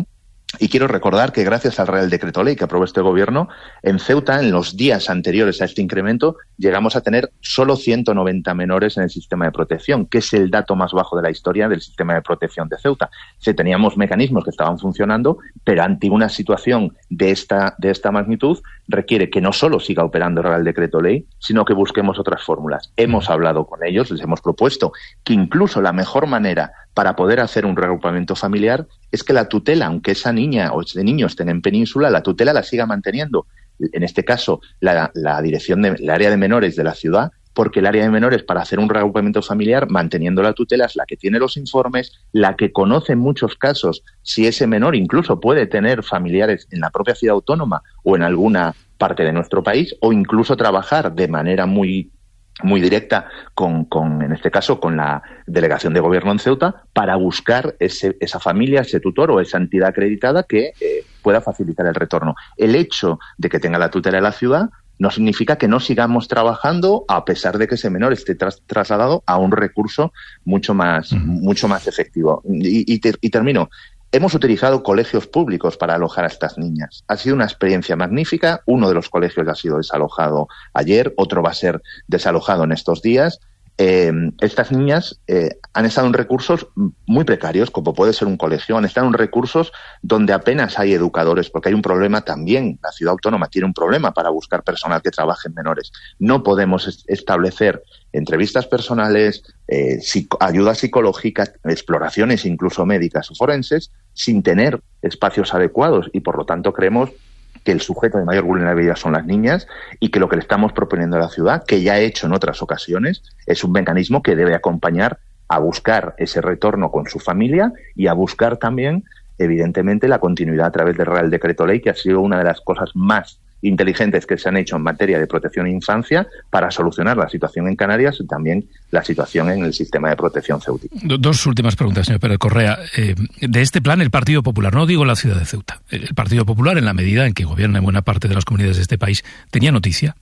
Y quiero recordar que gracias al Real Decreto Ley que aprobó este Gobierno, en Ceuta, en los días anteriores a este incremento, llegamos a tener solo ciento noventa menores en el sistema de protección, que es el dato más bajo de la historia del sistema de protección de Ceuta. Si teníamos mecanismos que estaban funcionando, pero ante una situación de esta, de esta magnitud, requiere que no solo siga operando el Real Decreto Ley, sino que busquemos otras fórmulas. Hemos hablado con ellos, les hemos propuesto que incluso la mejor manera para poder hacer un reagrupamiento familiar es que la tutela, aunque esa niña o ese niño estén en península, la tutela la siga manteniendo. En este caso, la, la dirección del de, área de menores de la ciudad, porque el área de menores para hacer un reagrupamiento familiar, manteniendo la tutela, es la que tiene los informes, la que conoce en muchos casos si ese menor incluso puede tener familiares en la propia ciudad autónoma o en alguna parte de nuestro país, o incluso trabajar de manera muy muy directa con, con, en este caso, con la Delegación de Gobierno en Ceuta para buscar ese, esa familia, ese tutor o esa entidad acreditada que eh, pueda facilitar el retorno. El hecho de que tenga la tutela de la ciudad no significa que no sigamos trabajando a pesar de que ese menor esté tras, trasladado a un recurso mucho más, uh-huh. mucho más efectivo. Y, y, ter, y termino. Hemos utilizado colegios públicos para alojar a estas niñas. Ha sido una experiencia magnífica. Uno de los colegios ha sido desalojado ayer, otro va a ser desalojado en estos días. Eh, estas niñas eh, han estado en recursos muy precarios, como puede ser un colegio, han estado en recursos donde apenas hay educadores, porque hay un problema también. La ciudad autónoma tiene un problema para buscar personal que trabaje en menores. No podemos est- establecer entrevistas personales, eh, psico- ayuda psicológica, exploraciones incluso médicas o forenses, sin tener espacios adecuados, y por lo tanto creemos que el sujeto de mayor vulnerabilidad son las niñas y que lo que le estamos proponiendo a la ciudad, que ya ha hecho en otras ocasiones, es un mecanismo que debe acompañar a buscar ese retorno con su familia y a buscar también, evidentemente, la continuidad a través del Real Decreto Ley, que ha sido una de las cosas más inteligentes que se han hecho en materia de protección e infancia para solucionar la situación en Canarias y también la situación en el sistema de protección ceutí. Dos últimas preguntas, señor Pérez Correa. Eh, de este plan, el Partido Popular, no digo la ciudad de Ceuta, el Partido Popular, en la medida en que gobierna en buena parte de las comunidades de este país, ¿tenía noticia?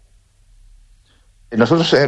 Nosotros eh,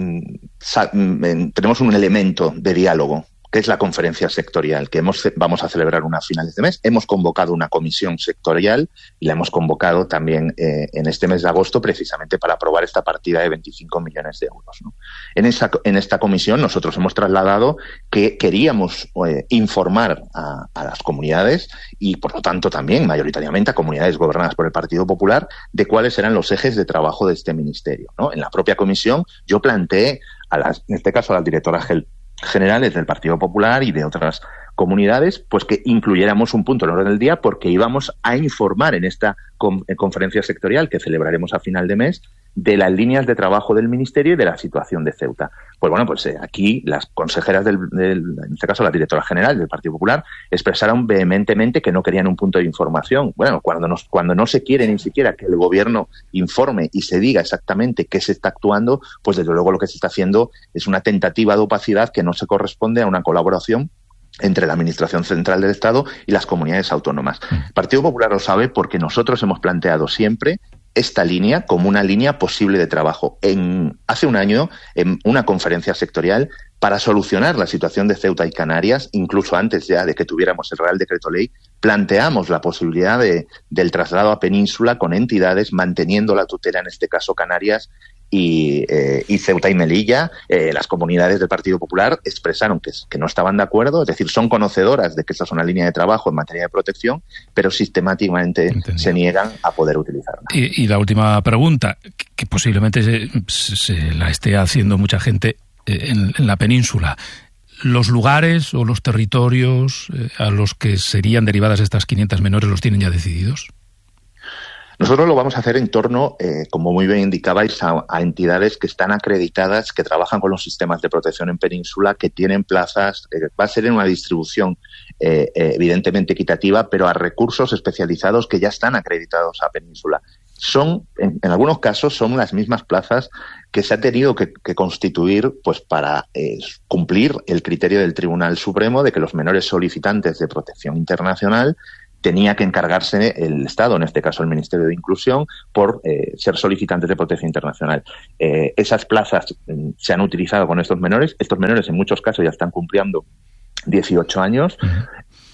sa- tenemos un elemento de diálogo, que es la conferencia sectorial, que hemos, vamos a celebrar una a finales de mes. Hemos convocado una comisión sectorial y la hemos convocado también eh, en este mes de agosto precisamente para aprobar esta partida de veinticinco millones de euros, ¿no? En, esa, en esta comisión nosotros hemos trasladado que queríamos eh, informar a, a las comunidades y, por lo tanto, también mayoritariamente a comunidades gobernadas por el Partido Popular de cuáles eran los ejes de trabajo de este ministerio, ¿no? En la propia comisión yo planteé, a las, en este caso a la directora Gel, generales del Partido Popular y de otras comunidades, pues que incluyéramos un punto en el orden del día porque íbamos a informar en esta con, en conferencia sectorial que celebraremos a final de mes de las líneas de trabajo del Ministerio y de la situación de Ceuta. Pues bueno, pues eh, aquí las consejeras, del, del, en este caso la directora general del Partido Popular, expresaron vehementemente que no querían un punto de información. Bueno, cuando, nos, cuando no se quiere ni siquiera que el Gobierno informe y se diga exactamente qué se está actuando, pues desde luego lo que se está haciendo es una tentativa de opacidad que no se corresponde a una colaboración entre la Administración Central del Estado y las comunidades autónomas. El Partido Popular lo sabe porque nosotros hemos planteado siempre esta línea como una línea posible de trabajo. En, hace un año, en una conferencia sectorial, para solucionar la situación de Ceuta y Canarias, incluso antes ya de que tuviéramos el Real Decreto Ley, planteamos la posibilidad de, del traslado a Península con entidades manteniendo la tutela, en este caso Canarias, y, eh, y Ceuta y Melilla. Eh, las comunidades del Partido Popular expresaron que, que no estaban de acuerdo, es decir, son conocedoras de que esta es una línea de trabajo en materia de protección, pero sistemáticamente Entendido. se niegan a poder utilizarla. Y, y la última pregunta, que posiblemente se, se la esté haciendo mucha gente eh, en, en la península. ¿Los lugares o los territorios eh, a los que serían derivadas estas quinientas menores los tienen ya decididos? Nosotros lo vamos a hacer en torno, eh, como muy bien indicabais, a, a entidades que están acreditadas, que trabajan con los sistemas de protección en Península, que tienen plazas. Eh, va a ser en una distribución eh, eh, evidentemente equitativa, pero a recursos especializados que ya están acreditados a Península. Son, en, en algunos casos, son las mismas plazas que se ha tenido que, que constituir pues para eh, cumplir el criterio del Tribunal Supremo de que los menores solicitantes de protección internacional tenía que encargarse el Estado, en este caso el Ministerio de Inclusión, por eh, ser solicitantes de protección internacional. Eh, esas plazas eh, se han utilizado con estos menores. Estos menores en muchos casos ya están cumpliendo dieciocho años. Uh-huh.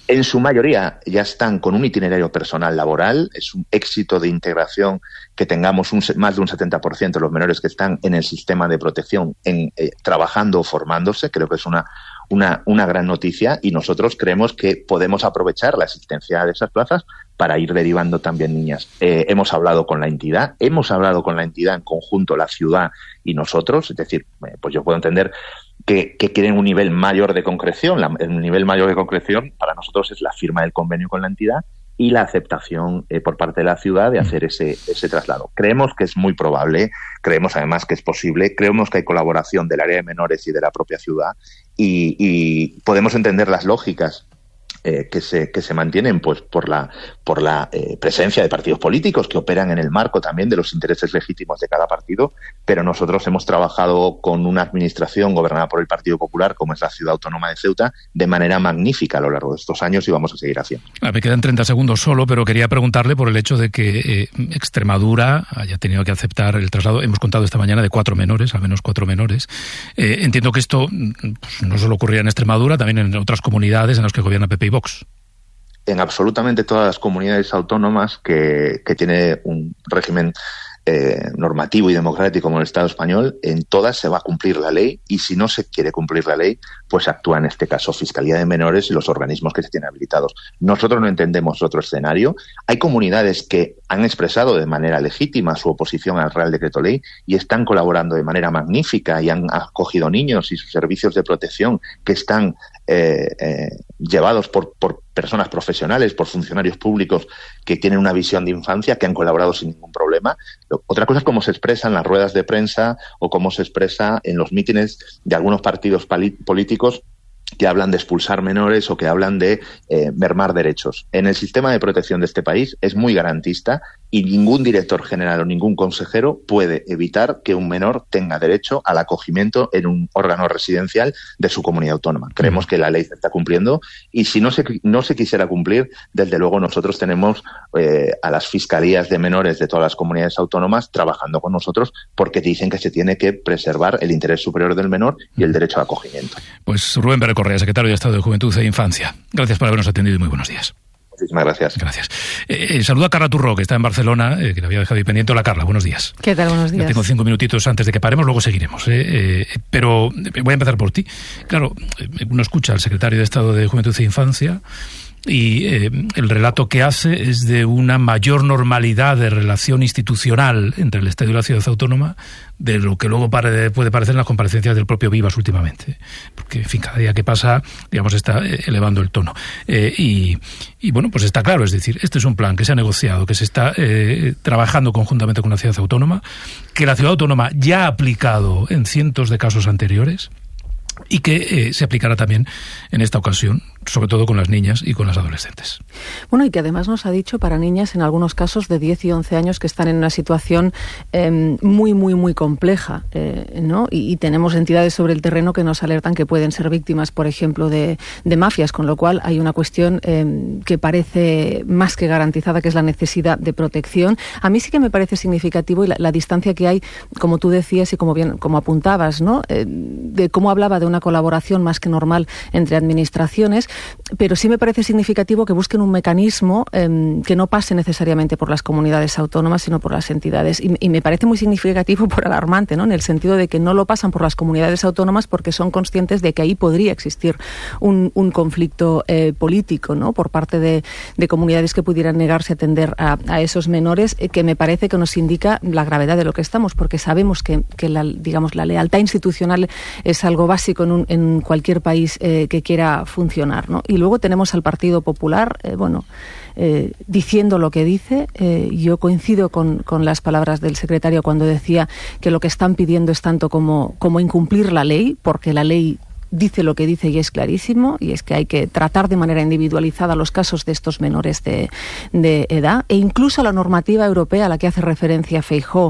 En su mayoría ya están con un itinerario personal laboral. Es un éxito de integración que tengamos un, más de un setenta por ciento de los menores que están en el sistema de protección en, eh, trabajando o formándose. Creo que es una, una, una gran noticia y nosotros creemos que podemos aprovechar la existencia de esas plazas para ir derivando también niñas. Eh, hemos hablado con la entidad, hemos hablado con la entidad en conjunto, la ciudad y nosotros. Es decir, eh, pues yo puedo entender Que, que quieren un nivel mayor de concreción. La, el nivel mayor de concreción para nosotros es la firma del convenio con la entidad y la aceptación eh, por parte de la ciudad de hacer ese, ese traslado. Creemos que es muy probable, creemos además que es posible, creemos que hay colaboración del área de menores y de la propia ciudad y, y podemos entender las lógicas Eh, que se que se mantienen pues por la por la eh, presencia de partidos políticos que operan en el marco también de los intereses legítimos de cada partido, pero nosotros hemos trabajado con una administración gobernada por el Partido Popular, como es la Ciudad Autónoma de Ceuta, de manera magnífica a lo largo de estos años y vamos a seguir haciendo. Ah, me quedan treinta segundos solo, pero quería preguntarle por el hecho de que eh, Extremadura haya tenido que aceptar el traslado. Hemos contado esta mañana de cuatro menores, al menos cuatro menores. Eh, entiendo que esto pues, no solo ocurría en Extremadura, también en otras comunidades en las que gobierna P P y Vox. En absolutamente todas las comunidades autónomas que, que tiene un régimen eh, normativo y democrático como el Estado español, en todas se va a cumplir la ley y si no se quiere cumplir la ley, pues actúa en este caso Fiscalía de Menores y los organismos que se tienen habilitados. Nosotros no entendemos otro escenario. Hay comunidades que han expresado de manera legítima su oposición al Real Decreto Ley y están colaborando de manera magnífica y han acogido niños y sus servicios de protección que están eh, eh, llevados por, por personas profesionales, por funcionarios públicos que tienen una visión de infancia, que han colaborado sin ningún problema. Otra cosa es cómo se expresa en las ruedas de prensa o cómo se expresa en los mítines de algunos partidos políticos que hablan de expulsar menores o que hablan de eh, mermar derechos. En el sistema de protección de este país es muy garantista y ningún director general o ningún consejero puede evitar que un menor tenga derecho al acogimiento en un órgano residencial de su comunidad autónoma. Creemos que la ley se está cumpliendo y si no se, no se quisiera cumplir, desde luego nosotros tenemos eh, a las fiscalías de menores de todas las comunidades autónomas trabajando con nosotros porque dicen que se tiene que preservar el interés superior del menor y el derecho al acogimiento. Pues Rubén Pérez Correa, secretario de Estado de Juventud e Infancia. Gracias por habernos atendido y muy buenos días. Muchísimas gracias. Gracias. Eh, saludo a Carla Turró, que está en Barcelona, eh, que la había dejado ahí pendiente. Hola, Carla, buenos días. ¿Qué tal? Buenos días. Ya tengo cinco minutitos antes de que paremos, luego seguiremos. Eh, eh, pero voy a empezar por ti. Claro, uno escucha al secretario de Estado de Juventud e Infancia y eh, el relato que hace es de una mayor normalidad de relación institucional entre el Estado y la ciudad autónoma de lo que luego pare, puede parecer en las comparecencias del propio Vivas últimamente. Porque, en fin, cada día que pasa, digamos, está elevando el tono. Eh, y, y, bueno, pues está claro, es decir, este es un plan que se ha negociado, que se está eh, trabajando conjuntamente con la ciudad autónoma, que la ciudad autónoma ya ha aplicado en cientos de casos anteriores, y que eh, se aplicará también en esta ocasión, sobre todo con las niñas y con las adolescentes. Bueno, y que además nos ha dicho para niñas en algunos casos de diez y once años que están en una situación eh, muy, muy, muy compleja, eh, ¿no? Y, y tenemos entidades sobre el terreno que nos alertan que pueden ser víctimas, por ejemplo, de, de mafias, con lo cual hay una cuestión eh, que parece más que garantizada, que es la necesidad de protección. A mí sí que me parece significativo y la, la distancia que hay, como tú decías y como bien como apuntabas, ¿no? Eh, de cómo hablaba de una colaboración más que normal entre administraciones, pero sí me parece significativo que busquen un mecanismo eh, que no pase necesariamente por las comunidades autónomas, sino por las entidades. Y, y me parece muy significativo por alarmante, ¿no? En el sentido de que no lo pasan por las comunidades autónomas porque son conscientes de que ahí podría existir un, un conflicto eh, político, ¿no? Por parte de, de comunidades que pudieran negarse a atender a, a esos menores, eh, que me parece que nos indica la gravedad de lo que estamos, porque sabemos que, que la, digamos, la lealtad institucional es algo básico en, un, en cualquier país eh, que quiera funcionar, ¿no? Y luego tenemos al Partido Popular, eh, bueno, eh, diciendo lo que dice. Eh, yo coincido con, con las palabras del secretario cuando decía que lo que están pidiendo es tanto como, como incumplir la ley, porque la ley dice lo que dice y es clarísimo, y es que hay que tratar de manera individualizada los casos de estos menores de, de edad, e incluso la normativa europea a la que hace referencia Feijóo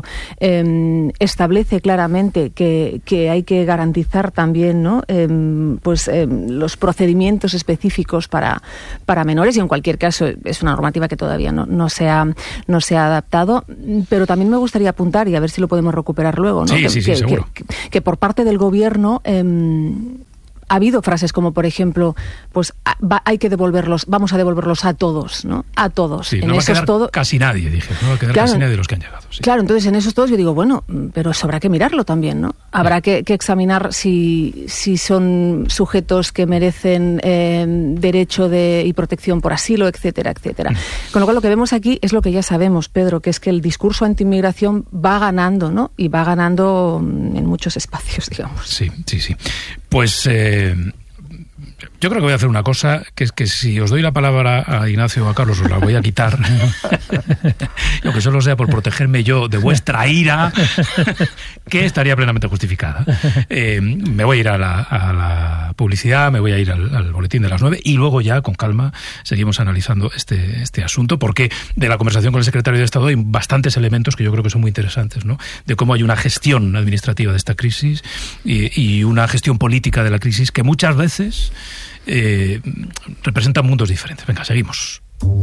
eh, establece claramente que, que hay que garantizar también, ¿no? eh, pues, eh, los procedimientos específicos para, para menores, y en cualquier caso es una normativa que todavía no, no, se ha, no se ha adaptado, pero también me gustaría apuntar, y a ver si lo podemos recuperar luego, ¿no? Sí, que, sí, sí, que, seguro. Que, que por parte del Gobierno eh, ha habido frases como, por ejemplo, pues va, hay que devolverlos, vamos a devolverlos a todos, ¿no? A todos. Sí, en no va a quedar todo... casi nadie, dije, no va a quedar claro, casi nadie de los que han llegado. Sí. Claro, entonces en esos todos yo digo, bueno, pero eso habrá que mirarlo también, ¿no? Habrá que, que examinar si, si son sujetos que merecen eh, derecho de, y protección por asilo, etcétera, etcétera. Con lo cual lo que vemos aquí es lo que ya sabemos, Pedro, que es que el discurso anti-inmigración va ganando, ¿no? Y va ganando en muchos espacios, digamos. Sí, sí, sí. Pues eh, yo creo que voy a hacer una cosa, que es que si os doy la palabra a Ignacio o a Carlos, os la voy a quitar. Aunque solo sea por protegerme yo de vuestra ira, que estaría plenamente justificada. Eh, me voy a ir a la, a la publicidad, me voy a ir al, al boletín de las nueve y luego ya, con calma, seguimos analizando este, este asunto, porque de la conversación con el secretario de Estado hay bastantes elementos que yo creo que son muy interesantes, ¿no? De cómo hay una gestión administrativa de esta crisis y, y una gestión política de la crisis que muchas veces eh, representan mundos diferentes. Venga, seguimos.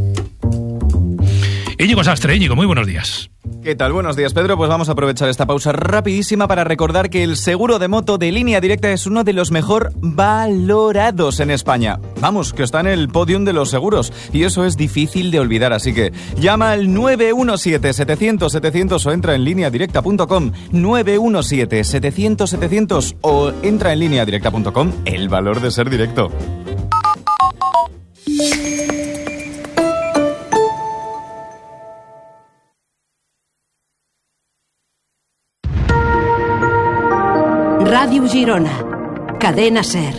Íñigo Sastre, Íñigo, muy buenos días. ¿Qué tal? Buenos días, Pedro. Pues vamos a aprovechar esta pausa rapidísima para recordar que el seguro de moto de Línea Directa es uno de los mejor valorados en España. Vamos, que está en el podium de los seguros y eso es difícil de olvidar, así que llama al nueve uno siete, setecientos, setecientos o entra en línea directa punto com, nueve uno siete, setecientos, setecientos o entra en línea directa punto com. El valor de ser directo. Ràdio Girona, Cadena Ser.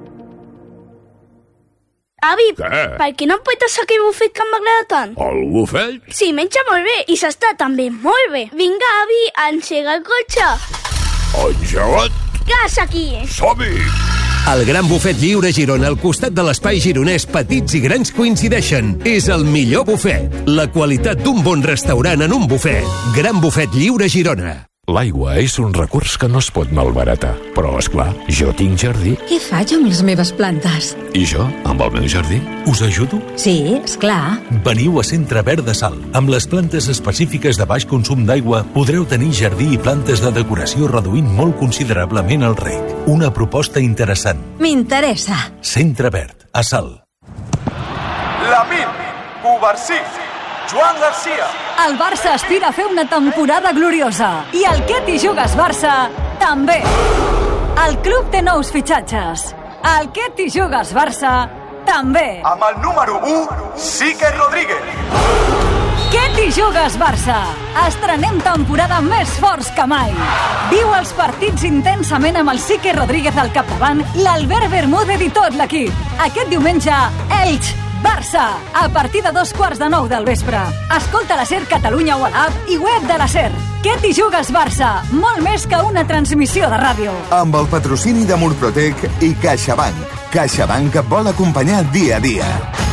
Avi, què? Per què no em pots aquell bufet que m'agrada tant? El bufet? Sí, menja molt bé i s'està també molt bé. Vinga, avi, engega el cotxe. Engegat? Gas aquí. Som-hi! El Gran Bufet Lliure Girona, al costat de l'espai gironès, petits i grans coincideixen. És el millor bufet. La qualitat d'un bon restaurant en un bufet. Gran Bufet Lliure Girona. L'aigua és un recurs que no es pot malbaratar. Però, esclar, jo tinc jardí. Què faig amb les meves plantes? I jo, amb el meu jardí, us ajudo? Sí, esclar. Veniu a Centre Verd de Sal. Amb les plantes específiques de baix consum d'aigua podreu tenir jardí i plantes de decoració reduint molt considerablement el reg. Una proposta interessant. M'interessa. Centre Verd, a Sal. Lamine, Cubarsí, Joan Garcia. El Barça aspira a fer una temporada gloriosa i el Què t'hi jugues Barça també. El club té nous fitxatges. El Què t'hi jugues Barça també. Amb el número u, Sique Rodríguez. Què t'hi jugues Barça? Estrenem temporada més forts que mai. Viu els partits intensament amb el Sique Rodríguez al capdavant, l'Albert Bermúdez i tot l'equip. Aquest diumenge, Elx Barça, a partir de dos quarts de nou del vespre. Escolta la SER Catalunya o a l'app i web de la SER. Què t'hi jugues Barça? Molt més que una transmissió de ràdio. Amb el patrocini de Murprotec i CaixaBank. CaixaBank et vol acompanyar dia a dia.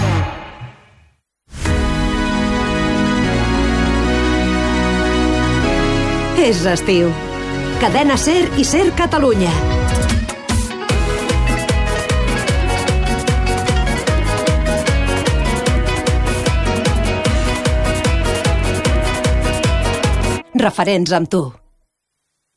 És estiu. Cadena SER i SER Catalunya. Referents amb tu.